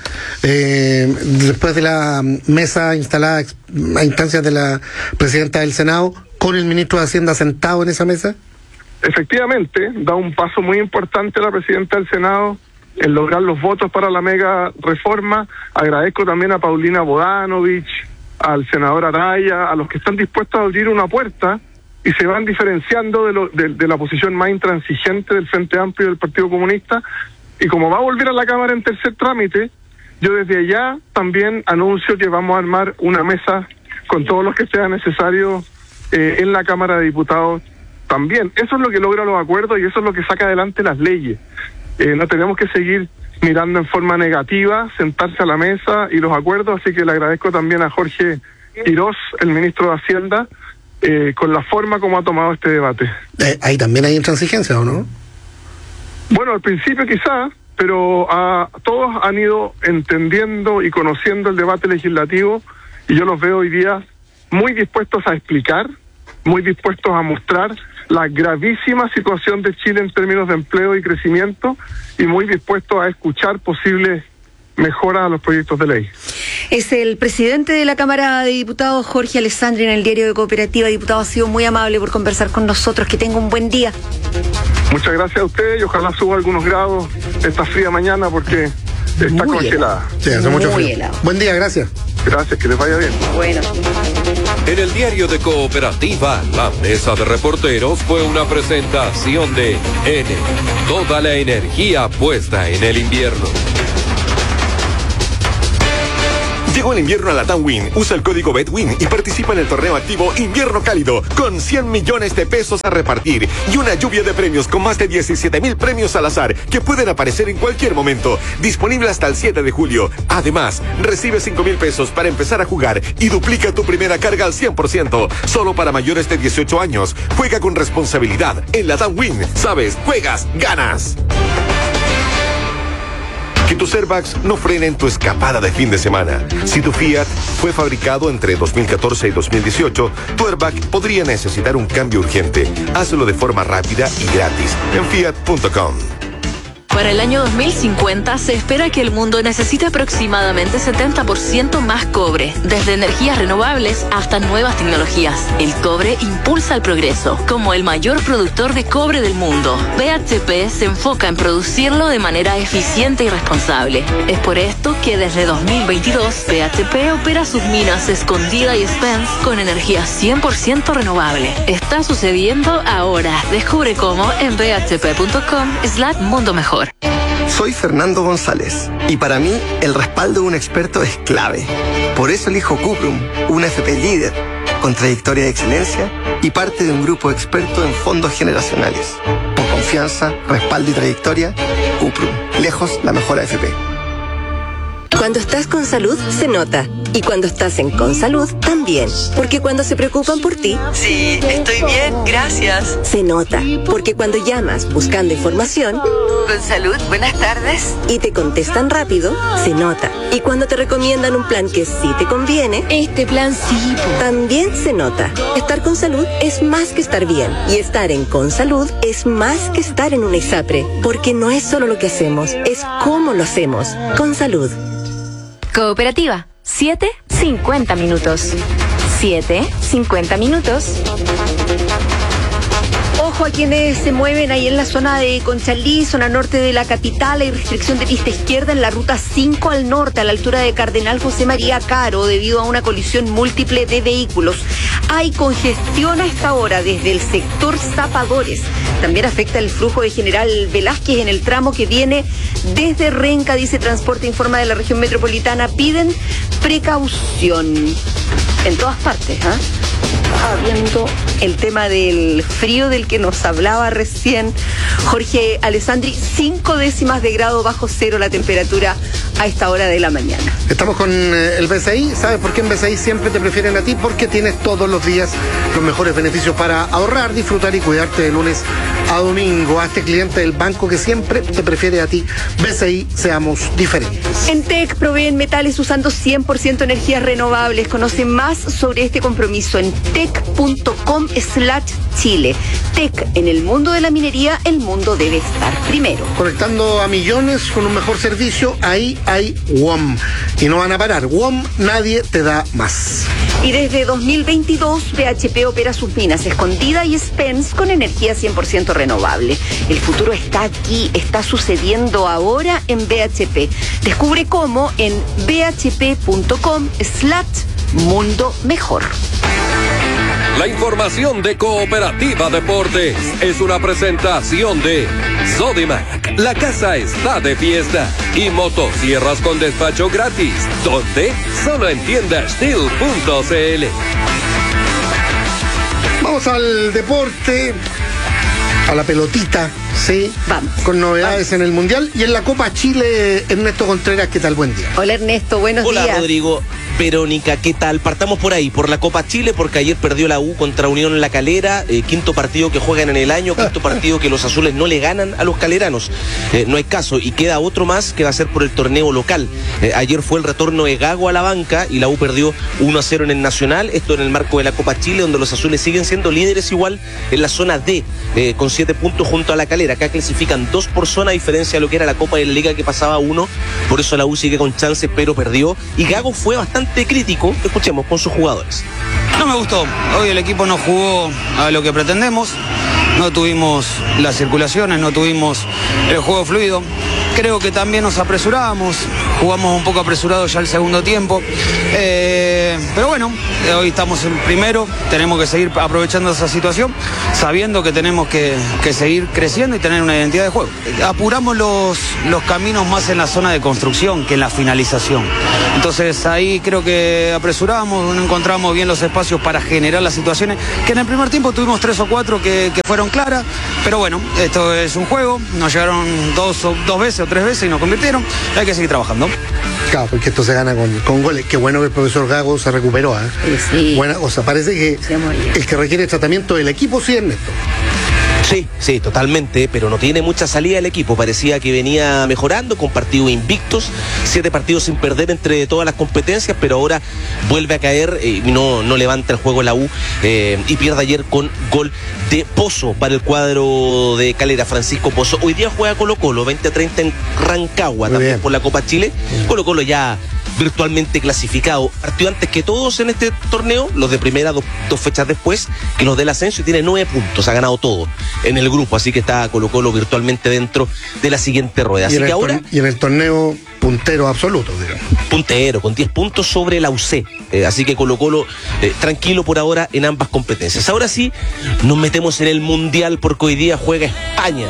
eh, después de la mesa instalada a instancias de la presidenta del Senado, con el ministro de Hacienda sentado en esa mesa. Efectivamente, da un paso muy importante la presidenta del Senado en lograr los votos para la mega reforma. Agradezco también a Paulina Bodanovich, al senador Araya, a los que están dispuestos a abrir una puerta y se van diferenciando de, lo, de, de la posición más intransigente del Frente Amplio y del Partido Comunista. Y como va a volver a la Cámara en tercer trámite, yo desde allá también anuncio que vamos a armar una mesa con todos los que sea necesario eh, en la Cámara de Diputados también. Eso es lo que logra los acuerdos y eso es lo que saca adelante las leyes. Eh, no tenemos que seguir mirando en forma negativa, sentarse a la mesa y los acuerdos, así que le agradezco también a Jorge Quirós, el ministro de Hacienda, eh, con la forma como ha tomado este debate. Eh, ahí también hay intransigencia, ¿o no? Bueno, al principio quizás, pero uh, todos han ido entendiendo y conociendo el debate legislativo, y yo los veo hoy día muy dispuestos a explicar, muy dispuestos a mostrar la gravísima situación de Chile en términos de empleo y crecimiento, y muy dispuestos a escuchar posibles mejoras a los proyectos de ley. Es el presidente de la Cámara de Diputados, Jorge Alessandri, en el diario de Cooperativa. Diputado, ha sido muy amable por conversar con nosotros. Que tenga un buen día. Muchas gracias a usted y ojalá suba algunos grados esta fría mañana porque está muy congelada. Sí, hace mucho muy frío. helado. Buen día, gracias. Gracias, que les vaya bien. Bueno. En el diario de Cooperativa, la mesa de reporteros fue una presentación de N. Toda la energía puesta en el invierno. Llegó el invierno a la TAM Win. Usa el código BETWIN y participa en el torneo activo Invierno Cálido con cien millones de pesos a repartir y una lluvia de premios con más de diecisiete mil premios al azar que pueden aparecer en cualquier momento. Disponible hasta el siete de julio. Además, recibe cinco mil pesos para empezar a jugar y duplica tu primera carga al cien por ciento. Solo para mayores de dieciocho años. Juega con responsabilidad. En la TAM Win, sabes, juegas, ganas. Que tus airbags no frenen tu escapada de fin de semana. Si tu Fiat fue fabricado entre dos mil catorce y dos mil dieciocho, tu airbag podría necesitar un cambio urgente. Hazlo de forma rápida y gratis en fiat punto com. Para el año dos mil cincuenta se espera que el mundo necesite aproximadamente setenta por ciento más cobre, desde energías renovables hasta nuevas tecnologías. El cobre impulsa el progreso. Como el mayor productor de cobre del mundo, B H P se enfoca en producirlo de manera eficiente y responsable. Es por esto que desde dos mil veintidós, B H P opera sus minas Escondida y Spence con energía cien por ciento renovable. Está sucediendo ahora. Descubre cómo en b h p punto com slash mundo mejor. Soy Fernando González y para mí el respaldo de un experto es clave. Por eso elijo Cuprum, una F P líder, con trayectoria de excelencia y parte de un grupo experto en fondos generacionales. Por confianza, respaldo y trayectoria, Cuprum, lejos la mejor A F P. Cuando estás con salud, se nota. Y cuando estás en Consalud, también. Porque cuando se preocupan por ti... Sí, estoy bien, gracias. Se nota. Porque cuando llamas buscando información... Consalud, buenas tardes. Y te contestan rápido, se nota. Y cuando te recomiendan un plan que sí te conviene... Este plan sí. También se nota. Estar con salud es más que estar bien. Y estar en Consalud es más que estar en una ISAPRE. Porque no es solo lo que hacemos, es cómo lo hacemos. Consalud. Cooperativa, siete cincuenta minutos. siete cincuenta minutos. Ojo a quienes se mueven ahí en la zona de Conchalí, zona norte de la capital. Hay restricción de pista izquierda en la ruta cinco al norte, a la altura de Cardenal José María Caro, debido a una colisión múltiple de vehículos. Hay congestión a esta hora desde el sector Zapadores. También afecta el flujo de General Velázquez en el tramo que viene desde Renca, dice Transporte Informa de la región metropolitana. Piden precaución en todas partes, ¿ah? ¿eh? Viendo el tema del frío del que nos hablaba recién Jorge Alessandri, cinco décimas de grado bajo cero la temperatura a esta hora de la mañana. Estamos con eh, el B C I. ¿Sabes por qué en B C I siempre te prefieren a ti? Porque tienes todos los días los mejores beneficios para ahorrar, disfrutar y cuidarte de lunes a domingo. Hazte cliente del banco que siempre te prefiere a ti. B C I, seamos diferentes. En T E C proveen metales usando cien por ciento energías renovables. Conoce más sobre este compromiso en tec punto com slash chile. T E C, en el mundo de la minería, el mundo debe estar primero. Conectando a millones con un mejor servicio, ahí hay W O M. Y no van a parar. W O M, nadie te da más. Y desde dos mil veintidós, B H P opera sus minas Escondida y Spence con energía cien por ciento renovable. El futuro está aquí, está sucediendo ahora en B H P. Descubre cómo en b h p punto com slash mundo mejor. La información de Cooperativa Deportes es una presentación de Sodimac. La casa está de fiesta. Y motosierras con despacho gratis. ¿Dónde? Solo en tienda steel punto c l. Vamos al deporte, a la pelotita, sí. Vamos. Con novedades Vamos. en el Mundial y en la Copa Chile. Ernesto Contreras, ¿qué tal? Buen día. Hola Ernesto, buenos Hola, días. Hola Rodrigo. Verónica, ¿qué tal? Partamos por ahí, por la Copa Chile, porque ayer perdió la U contra Unión La Calera, eh, quinto partido que juegan en el año, quinto partido que los azules no le ganan a los caleranos. Eh, no hay caso, y queda otro más que va a ser por el torneo local. Eh, ayer fue el retorno de Gago a la banca y la U perdió uno a cero en el Nacional, esto en el marco de la Copa Chile, donde los azules siguen siendo líderes igual en la zona D, eh, con siete puntos junto a La Calera. Acá clasifican dos por zona, a diferencia de lo que era la Copa de la Liga, que pasaba uno, por eso la U sigue con chances, pero perdió, y Gago fue bastante crítico, escuchemos, con sus jugadores. No me gustó, hoy el equipo no jugó a lo que pretendemos, no tuvimos las circulaciones, no tuvimos el juego fluido. Creo que también nos apresuramos, jugamos un poco apresurados ya el segundo tiempo, eh, pero bueno, hoy estamos en primero, tenemos que seguir aprovechando esa situación, sabiendo que tenemos que, que seguir creciendo y tener una identidad de juego. Apuramos los, los caminos más en la zona de construcción que en la finalización, entonces ahí creo que apresuramos, no encontramos bien los espacios para generar las situaciones, que en el primer tiempo tuvimos tres o cuatro que, que fueron claras, pero bueno, esto es un juego, nos llegaron dos, dos veces o tres veces y nos convirtieron, hay que seguir trabajando. Claro, porque esto se gana con, con goles. Qué bueno que el profesor Gago se recuperó, ¿eh? Sí, sí. Buena cosa, parece que el que requiere tratamiento del equipo sí es Ernesto. Sí, sí, totalmente, pero no tiene mucha salida el equipo. Parecía que venía mejorando con partidos invictos, siete partidos sin perder entre todas las competencias, pero ahora vuelve a caer y eh, no, no levanta el juego la U eh, y pierde ayer con gol de Pozo para el cuadro de Calera, Francisco Pozo. Hoy día juega Colo Colo, veinte a treinta en Rancagua, muy también bien. Por la Copa Chile. Colo Colo ya virtualmente clasificado, partió antes que todos en este torneo, los de primera dos, dos fechas después que los del ascenso, y tiene nueve puntos, ha ganado todo en el grupo, así que está Colo Colo virtualmente dentro de la siguiente rueda. Así que ahora, y en el torneo puntero absoluto, digamos. Puntero, con diez puntos sobre la U C, eh, así que Colo Colo eh, tranquilo por ahora en ambas competencias. Ahora sí, nos metemos en el Mundial, porque hoy día juega España.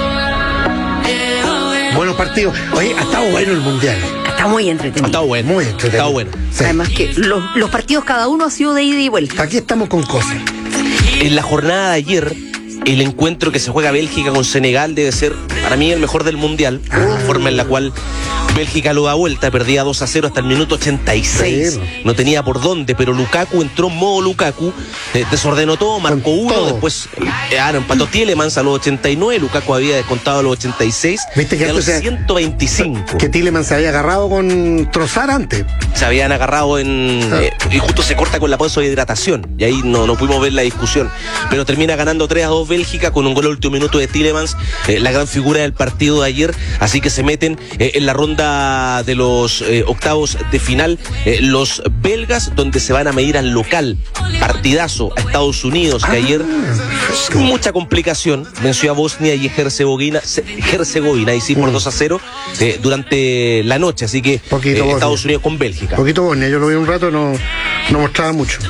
Buenos partidos. Oye, ha estado bueno el Mundial. Está muy entretenido. Ha estado bueno. Muy entretenido. Ha estado bueno. Sí. Además que los, los partidos cada uno ha sido de ida y vuelta. Aquí estamos con cosas. En la jornada de ayer, el encuentro que se juega Bélgica con Senegal debe ser, para mí, el mejor del Mundial. Ah. La forma en la cual Bélgica lo da vuelta, perdía dos a cero hasta el minuto ochenta y seis. Sí. No tenía por dónde, pero Lukaku entró en modo Lukaku, eh, desordenó todo, marcó con uno, todo. Después eh, ah, empató Tielemans a los ochenta y nueve, Lukaku había descontado a los ochenta y seis. ¿Viste que a los sea, ciento veinticinco? Que Tielemans se había agarrado con Trossard antes. Se habían agarrado en... Ah. Eh, y justo se corta con la pausa de hidratación, y ahí no, no pudimos ver la discusión. Pero termina ganando tres a dos Bélgica con un gol al último minuto de Tielemans, eh, la gran figura del partido de ayer, así que se meten eh, en la ronda de los eh, octavos de final eh, los belgas, donde se van a medir al local, partidazo a Estados Unidos, que ah, ayer sin mucha complicación venció a Bosnia y Herzegovina, Herzegovina y sí por dos a cero eh, durante la noche, así que eh, Estados Unidos con Bélgica. Poquito Bosnia, yo lo vi un rato, no, no mostraba mucho.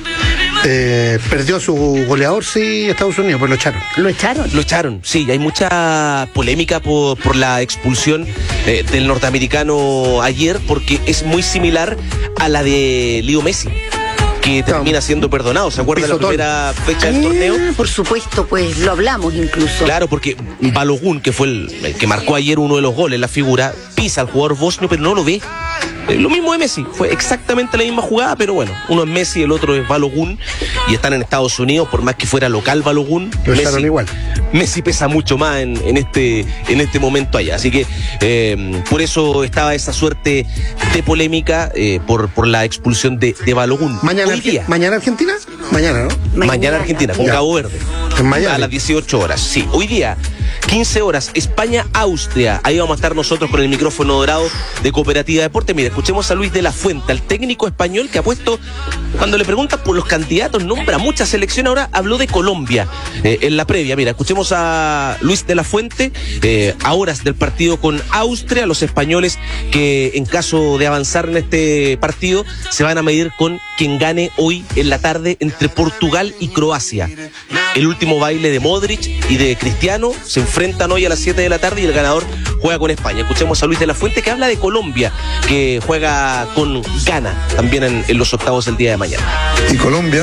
Eh, perdió su goleador, sí, Estados Unidos, pues lo echaron. ¿Lo echaron? Lo echaron, sí, hay mucha polémica por, por la expulsión eh, del norteamericano ayer, porque es muy similar a la de Leo Messi, que termina siendo perdonado. ¿Se acuerda de la primera fecha del torneo? Ah, por supuesto, pues lo hablamos incluso. Claro, porque Balogun, que fue el, el que marcó ayer uno de los goles, la figura, pisa al jugador bosnio, pero no lo ve. Lo mismo de Messi, fue exactamente la misma jugada, pero bueno, uno es Messi, el otro es Balogun, y están en Estados Unidos, por más que fuera local Balogun, lo Messi, igual. Messi pesa mucho más en, en este en este momento allá, así que eh, por eso estaba esa suerte de polémica eh, por, por la expulsión de, de Balogun. ¿Mañana, Arge- ¿Mañana Argentina? Mañana, ¿no? Mañana, Mañana Argentina, con ya. Cabo Verde. En Miami. A las dieciocho horas, sí. Hoy día, quince horas, España-Austria. Ahí vamos a estar nosotros con el micrófono dorado de Cooperativa Deporte. Mira, escuchemos a Luis de la Fuente, al técnico español que ha puesto, cuando le preguntan por los candidatos, nombra mucha selección. Ahora habló de Colombia eh, en la previa. Mira, escuchemos a Luis de la Fuente, eh, a horas del partido con Austria. Los españoles que, en caso de avanzar en este partido, se van a medir con quien gane hoy en la tarde entre Portugal y Croacia. El último baile de Modric y de Cristiano se enfrentan hoy a las siete de la tarde y el ganador juega con España. Escuchemos a Luis de la Fuente, que habla de Colombia, que juega con Ghana también en, en los octavos el día de mañana. Y Colombia,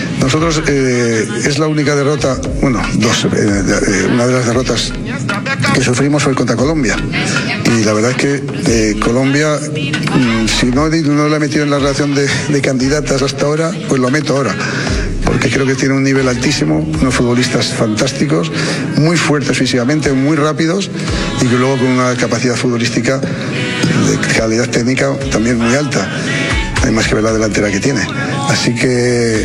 nosotros eh, es la única derrota, bueno, dos, eh, de, eh, una de las derrotas que sufrimos fue contra Colombia. Y la verdad es que eh, Colombia, mmm, si no, no la he metido en la relación de, de candidatas hasta ahora, pues lo meto ahora. Porque creo que tiene un nivel altísimo, unos futbolistas fantásticos, muy fuertes físicamente, muy rápidos y que luego con una capacidad futbolística de calidad técnica también muy alta. Hay más que ver la delantera que tiene. Así que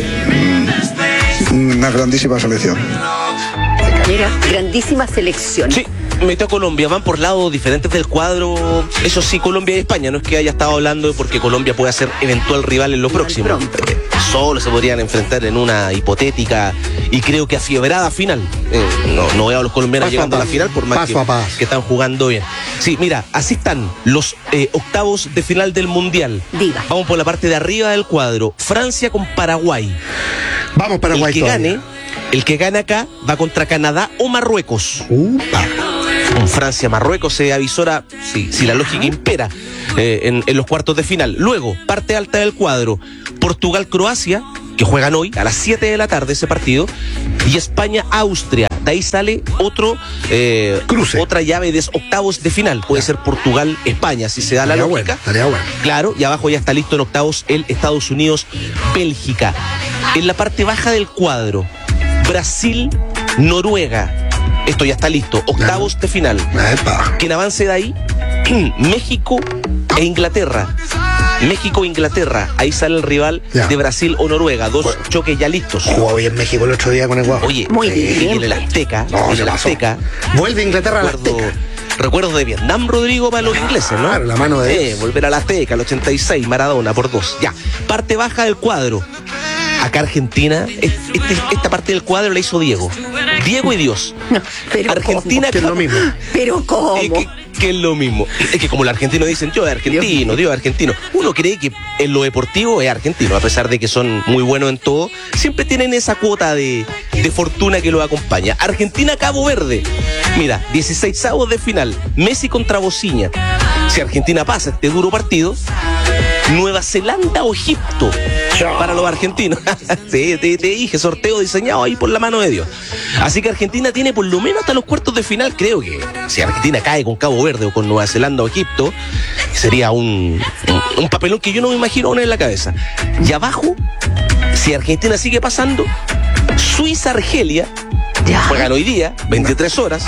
mmm, una grandísima selección. Mira, grandísima selección. Sí. Metió a Colombia, van por lados diferentes del cuadro. Eso sí, Colombia y España. No es que haya estado hablando de porque Colombia puede ser eventual rival en lo próximo. Eh, solo se podrían enfrentar en una hipotética y creo que afiebrada final. Eh, no, no veo a los colombianos paso llegando a, a la final, por más paso que, a paso. que están jugando bien. Sí, mira, así están los eh, octavos de final del Mundial. Diga. Vamos por la parte de arriba del cuadro. Francia con Paraguay. Vamos, Paraguay. El que todavía. gane, el que gane acá va contra Canadá o Marruecos. Upa. Con Francia-Marruecos se avisora, si, si la lógica impera, eh, en, en los cuartos de final. Luego, parte alta del cuadro, Portugal-Croacia, que juegan hoy a las siete de la tarde ese partido, y España-Austria. De ahí sale otro eh, cruce, otra llave de octavos de final. Puede ser Portugal-España, si se da la estaría lógica. Bueno, estaría bueno. Claro, y abajo ya está listo en octavos el Estados Unidos-Bélgica. En la parte baja del cuadro, Brasil-Noruega. Esto ya está listo. Octavos de final. Epa. Quien avance de ahí, México e Inglaterra. México e Inglaterra. Ahí sale el rival ya. de Brasil o Noruega. Dos bueno, choques ya listos. Jugó bien México el otro día con el Guapo. Oye, muy bien. En el Azteca. No, en el Azteca. Vuelve Inglaterra al Azteca. Recuerdos de Vietnam, Rodrigo, para los ingleses, ¿no? Claro, la mano de eh, volver a la Azteca, el ochenta y seis, Maradona por dos. Ya. Parte baja del cuadro. Acá Argentina, este, esta parte del cuadro la hizo Diego. Diego y Dios. No, pero Argentina, ¿cómo? Que es lo mismo. Pero ¿cómo? Eh, que, que es lo mismo. Es que como los argentinos dicen, yo es argentino, Dios es argentino. Uno cree que en lo deportivo es argentino, a pesar de que son muy buenos en todo. Siempre tienen esa cuota de, de fortuna que los acompaña. Argentina-Cabo Verde. Mira, dieciseisavos de final. Messi contra Bociña. Si Argentina pasa este duro partido, Nueva Zelanda o Egipto para los argentinos. Sí, te, te dije, sorteo diseñado ahí por la mano de Dios. Así que Argentina tiene por lo menos hasta los cuartos de final. Creo que si Argentina cae con Cabo Verde o con Nueva Zelanda o Egipto, sería un, un, un papelón que yo no me imagino poner en la cabeza. Y abajo, si Argentina sigue pasando, Suiza-Argelia, juegan hoy día, veintitrés horas.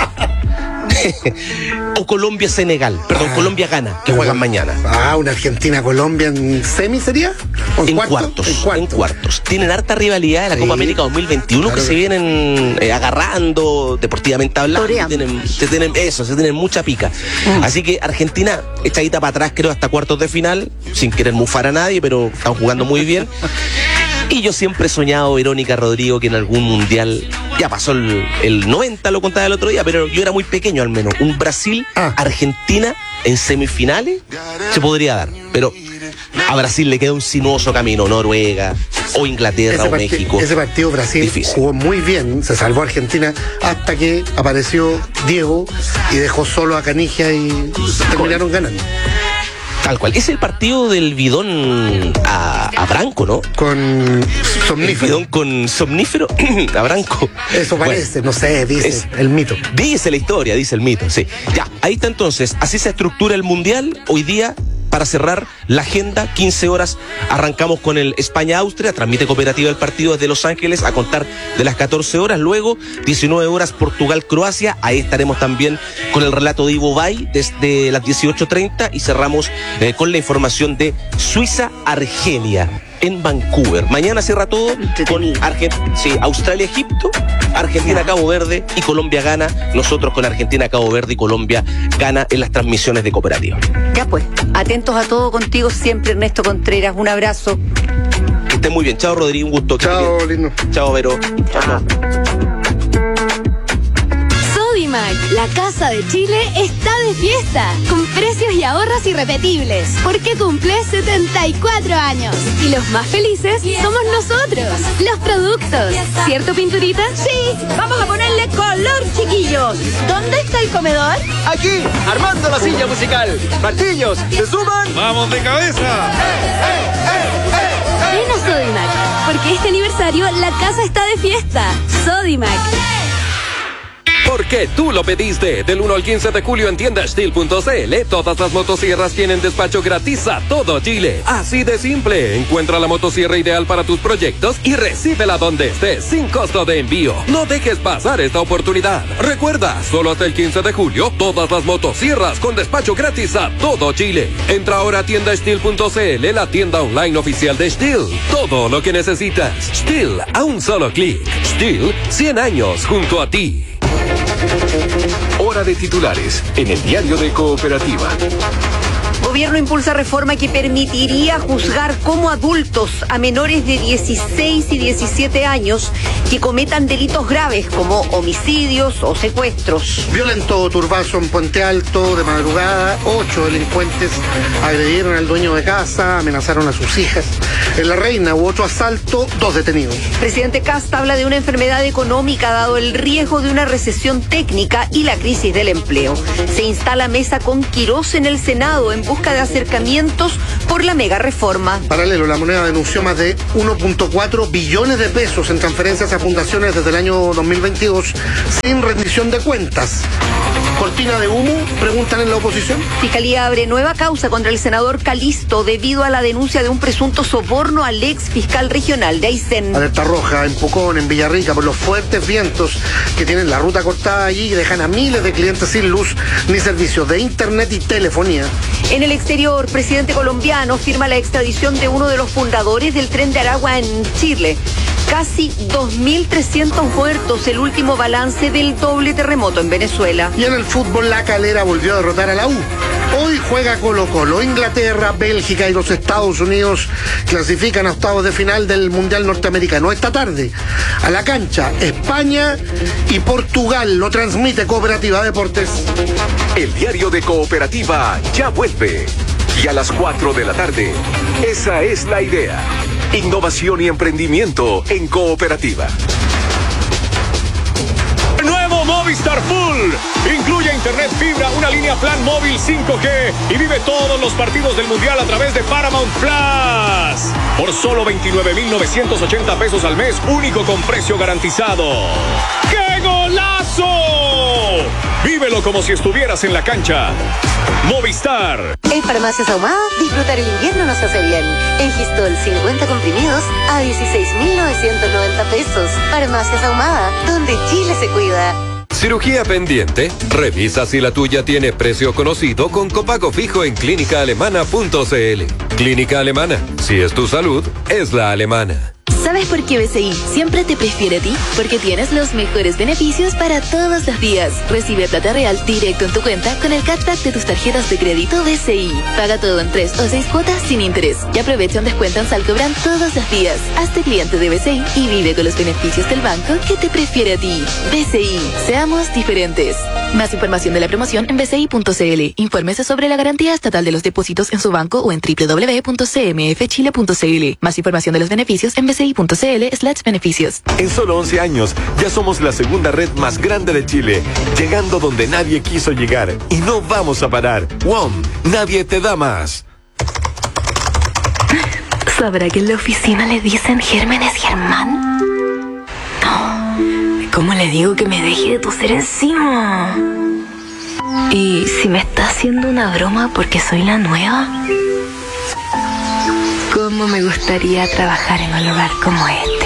O Colombia-Senegal, perdón, ah, Colombia-Ghana, que juegan mañana. Ah, una Argentina-Colombia en semi sería. En, en, cuarto? cuartos, en cuartos, en cuartos. Tienen harta rivalidad en la sí. Copa América dos mil veintiuno, claro, que se vienen eh, agarrando deportivamente hablando. Tienen, se tienen, eso, se tienen mucha pica. Mm. Así que Argentina, echadita para atrás, creo, hasta cuartos de final, sin querer mufar a nadie, pero están jugando muy bien. Y yo siempre he soñado, Verónica, Rodrigo, que en algún mundial, ya pasó el, el noventa, lo contaba el otro día, pero yo era muy pequeño al menos, un Brasil-Argentina ah. en semifinales se podría dar, pero a Brasil le queda un sinuoso camino, Noruega o Inglaterra ese o México. Ese partido Brasil difícil. Jugó muy bien, se salvó a Argentina hasta que apareció Diego y dejó solo a Canigia y terminaron ganando. Tal cual. Es el partido del bidón a, a Branco, ¿no? Con somnífero. El bidón con somnífero a Branco. Eso parece, bueno, no sé, dice es, el mito. Dice la historia, dice el mito, sí. Ya, ahí está entonces. Así se estructura el Mundial. Hoy día, para cerrar la agenda, quince horas, arrancamos con el España-Austria, transmite Cooperativa el partido desde Los Ángeles a contar de las catorce horas, luego diecinueve horas Portugal-Croacia, ahí estaremos también con el relato de Ivo Bay desde las dieciocho treinta y cerramos eh, con la información de Suiza-Argelia en Vancouver. Mañana cierra todo con Argent- sí, Australia-Egipto, Argentina-Cabo Verde y Colombia-Ghana. Nosotros con Argentina-Cabo Verde y Colombia-Ghana en las transmisiones de Cooperativa. Ya pues, atentos a todo contigo siempre, Ernesto Contreras. Un abrazo. Que esté muy bien. Chao, Rodrigo. Un gusto. Chao, lindo. Chao, Vero. Chao, chao. Sodimac, la casa de Chile, está de fiesta, con precios y ahorros irrepetibles, porque cumple setenta y cuatro años. Y los más felices somos nosotros, los productos. ¿Cierto, Pinturita? Sí, vamos a ponerle color, chiquillos. ¿Dónde está el comedor? Aquí, armando la silla musical. Martillos, ¿se suman? ¡Vamos de cabeza! Ven a Sodimac, porque este aniversario la casa está de fiesta. Sodimac. Porque porque tú lo pediste. Del uno al quince de julio en tienda steel punto c l, todas las motosierras tienen despacho gratis a todo Chile. Así de simple. Encuentra la motosierra ideal para tus proyectos y recíbela donde estés sin costo de envío. No dejes pasar esta oportunidad. Recuerda, solo hasta el quince de julio, todas las motosierras con despacho gratis a todo Chile. Entra ahora a tienda steel punto c l, la tienda online oficial de Steel. Todo lo que necesitas. Steel, a un solo clic. Steel, cien años junto a ti. Hora de titulares en el diario de Cooperativa. Gobierno impulsa reforma que permitiría juzgar como adultos a menores de dieciséis y diecisiete años que cometan delitos graves como homicidios o secuestros. Violento turbazo en Puente Alto de madrugada. Ocho delincuentes agredieron al dueño de casa, amenazaron a sus hijas. En La Reina hubo otro asalto, dos detenidos. Presidente Kast habla de una enfermedad económica dado el riesgo de una recesión técnica y la crisis del empleo. Se instala mesa con Quirós en el Senado en busca de acercamientos por la mega reforma. Paralelo, la moneda denunció más de uno punto cuatro billones de pesos en transferencias a fundaciones desde el año dos mil veintidós sin rendición de cuentas. ¿Cortina de humo? Preguntan en la oposición. Fiscalía abre nueva causa contra el senador Calisto debido a la denuncia de un presunto soborno al ex fiscal regional de Aysén. Alerta roja en Pucón, en Villarrica, por los fuertes vientos que tienen la ruta cortada allí y dejan a miles de clientes sin luz ni servicios de internet y telefonía. En el exterior, presidente colombiano firma la extradición de uno de los fundadores del Tren de Aragua en Chile. Casi dos mil trescientos muertos, el último balance del doble terremoto en Venezuela. Y en el fútbol, La Calera volvió a derrotar a la U. Hoy juega Colo-Colo. Inglaterra, Bélgica y los Estados Unidos clasifican a octavos de final del Mundial Norteamericano. Esta tarde, a la cancha, España y Portugal. Lo transmite Cooperativa Deportes. El diario de Cooperativa ya vuelve. Y a las cuatro de la tarde, esa es la idea. Innovación y emprendimiento en Cooperativa. Nuevo Movistar Full. Incluye internet fibra, una línea plan móvil cinco G y vive todos los partidos del Mundial a través de Paramount Plus. Por solo veintinueve mil novecientos ochenta pesos al mes, único con precio garantizado. ¡Qué golazo! Vívelo como si estuvieras en la cancha. Movistar. En Farmacias Ahumada, disfrutar el invierno nos hace bien. En Gistol, cincuenta comprimidos a dieciséis mil novecientos noventa pesos. Farmacias Ahumada, donde Chile se cuida. ¿Cirugía pendiente? Revisa si la tuya tiene precio conocido con copago fijo en clínica alemana punto c l. Clínica Alemana. Si es tu salud, es la alemana. ¿Sabes por qué B C I siempre te prefiere a ti? Porque tienes los mejores beneficios para todos los días. Recibe plata real directo en tu cuenta con el cashback de tus tarjetas de crédito B C I. Paga todo en tres o seis cuotas sin interés. Y aprovecha un descuento en Salcobran todos los días. Hazte cliente de B C I y vive con los beneficios del banco que te prefiere a ti. B C I. Seamos diferentes. Más información de la promoción en b c i punto c l. Infórmese sobre la garantía estatal de los depósitos en su banco o en w w w punto c m f chile punto c l. Más información de los beneficios en b c i punto c l slash beneficios. En solo once años, ya somos la segunda red más grande de Chile, llegando donde nadie quiso llegar. Y no vamos a parar. W O M, nadie te da más. ¿Sabrá que en la oficina le dicen Gérmenes Germán? No. ¿Cómo le digo que me deje de toser encima? ¿Y si me está haciendo una broma porque soy la nueva? ¿Cómo me gustaría trabajar en un lugar como este?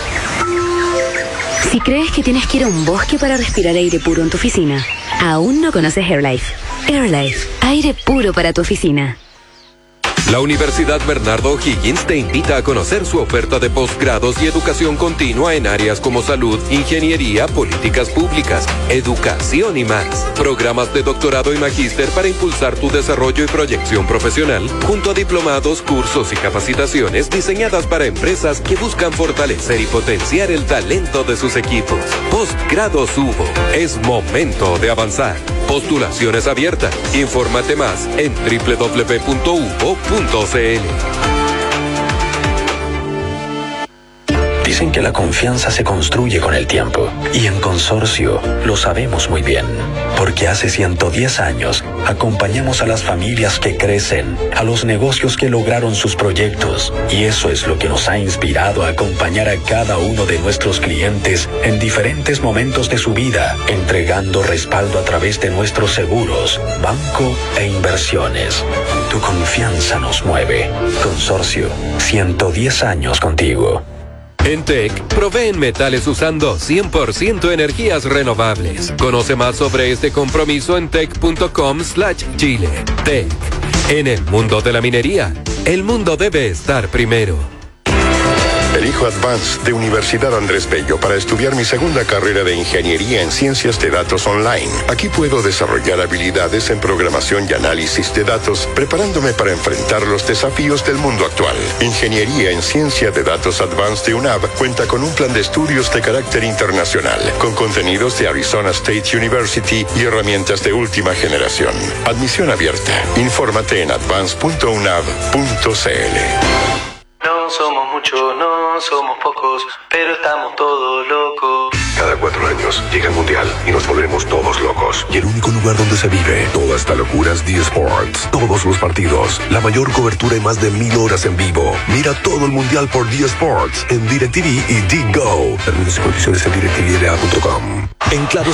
Si crees que tienes que ir a un bosque para respirar aire puro en tu oficina, aún no conoces AirLife. AirLife, aire puro para tu oficina. La Universidad Bernardo O'Higgins te invita a conocer su oferta de posgrados y educación continua en áreas como salud, ingeniería, políticas públicas, educación y más. Programas de doctorado y magíster para impulsar tu desarrollo y proyección profesional, junto a diplomados, cursos y capacitaciones diseñadas para empresas que buscan fortalecer y potenciar el talento de sus equipos. Postgrados Hubo. Es momento de avanzar. Postulaciones abiertas. Infórmate más en w w w punto u b o punto c l. Dicen que la confianza se construye con el tiempo. Y en Consorcio lo sabemos muy bien. Porque hace ciento diez años acompañamos a las familias que crecen, a los negocios que lograron sus proyectos. Y eso es lo que nos ha inspirado a acompañar a cada uno de nuestros clientes en diferentes momentos de su vida, entregando respaldo a través de nuestros seguros, banco e inversiones. Tu confianza nos mueve. Consorcio, ciento diez años contigo. En T E C, proveen metales usando cien por ciento energías renovables. Conoce más sobre este compromiso en tec.com slash Chile. T E C. En el mundo de la minería, el mundo debe estar primero. Elijo Advance de Universidad Andrés Bello para estudiar mi segunda carrera de Ingeniería en Ciencias de Datos Online. Aquí puedo desarrollar habilidades en programación y análisis de datos, preparándome para enfrentar los desafíos del mundo actual. Ingeniería en Ciencia de Datos Advance de U N A V cuenta con un plan de estudios de carácter internacional, con contenidos de Arizona State University y herramientas de última generación. Admisión abierta. Infórmate en advance punto unav punto c l. No somos muchos, no somos pocos, pero estamos todos locos. Cada cuatro años llega el Mundial y nos volvemos todos locos. Y el único lugar donde se vive toda esta locura es D Sports. Todos los partidos, la mayor cobertura y más de mil horas en vivo. Mira todo el Mundial por D Sports en DirecTV y D Go. Términos y condiciones en directividea punto com. En Claro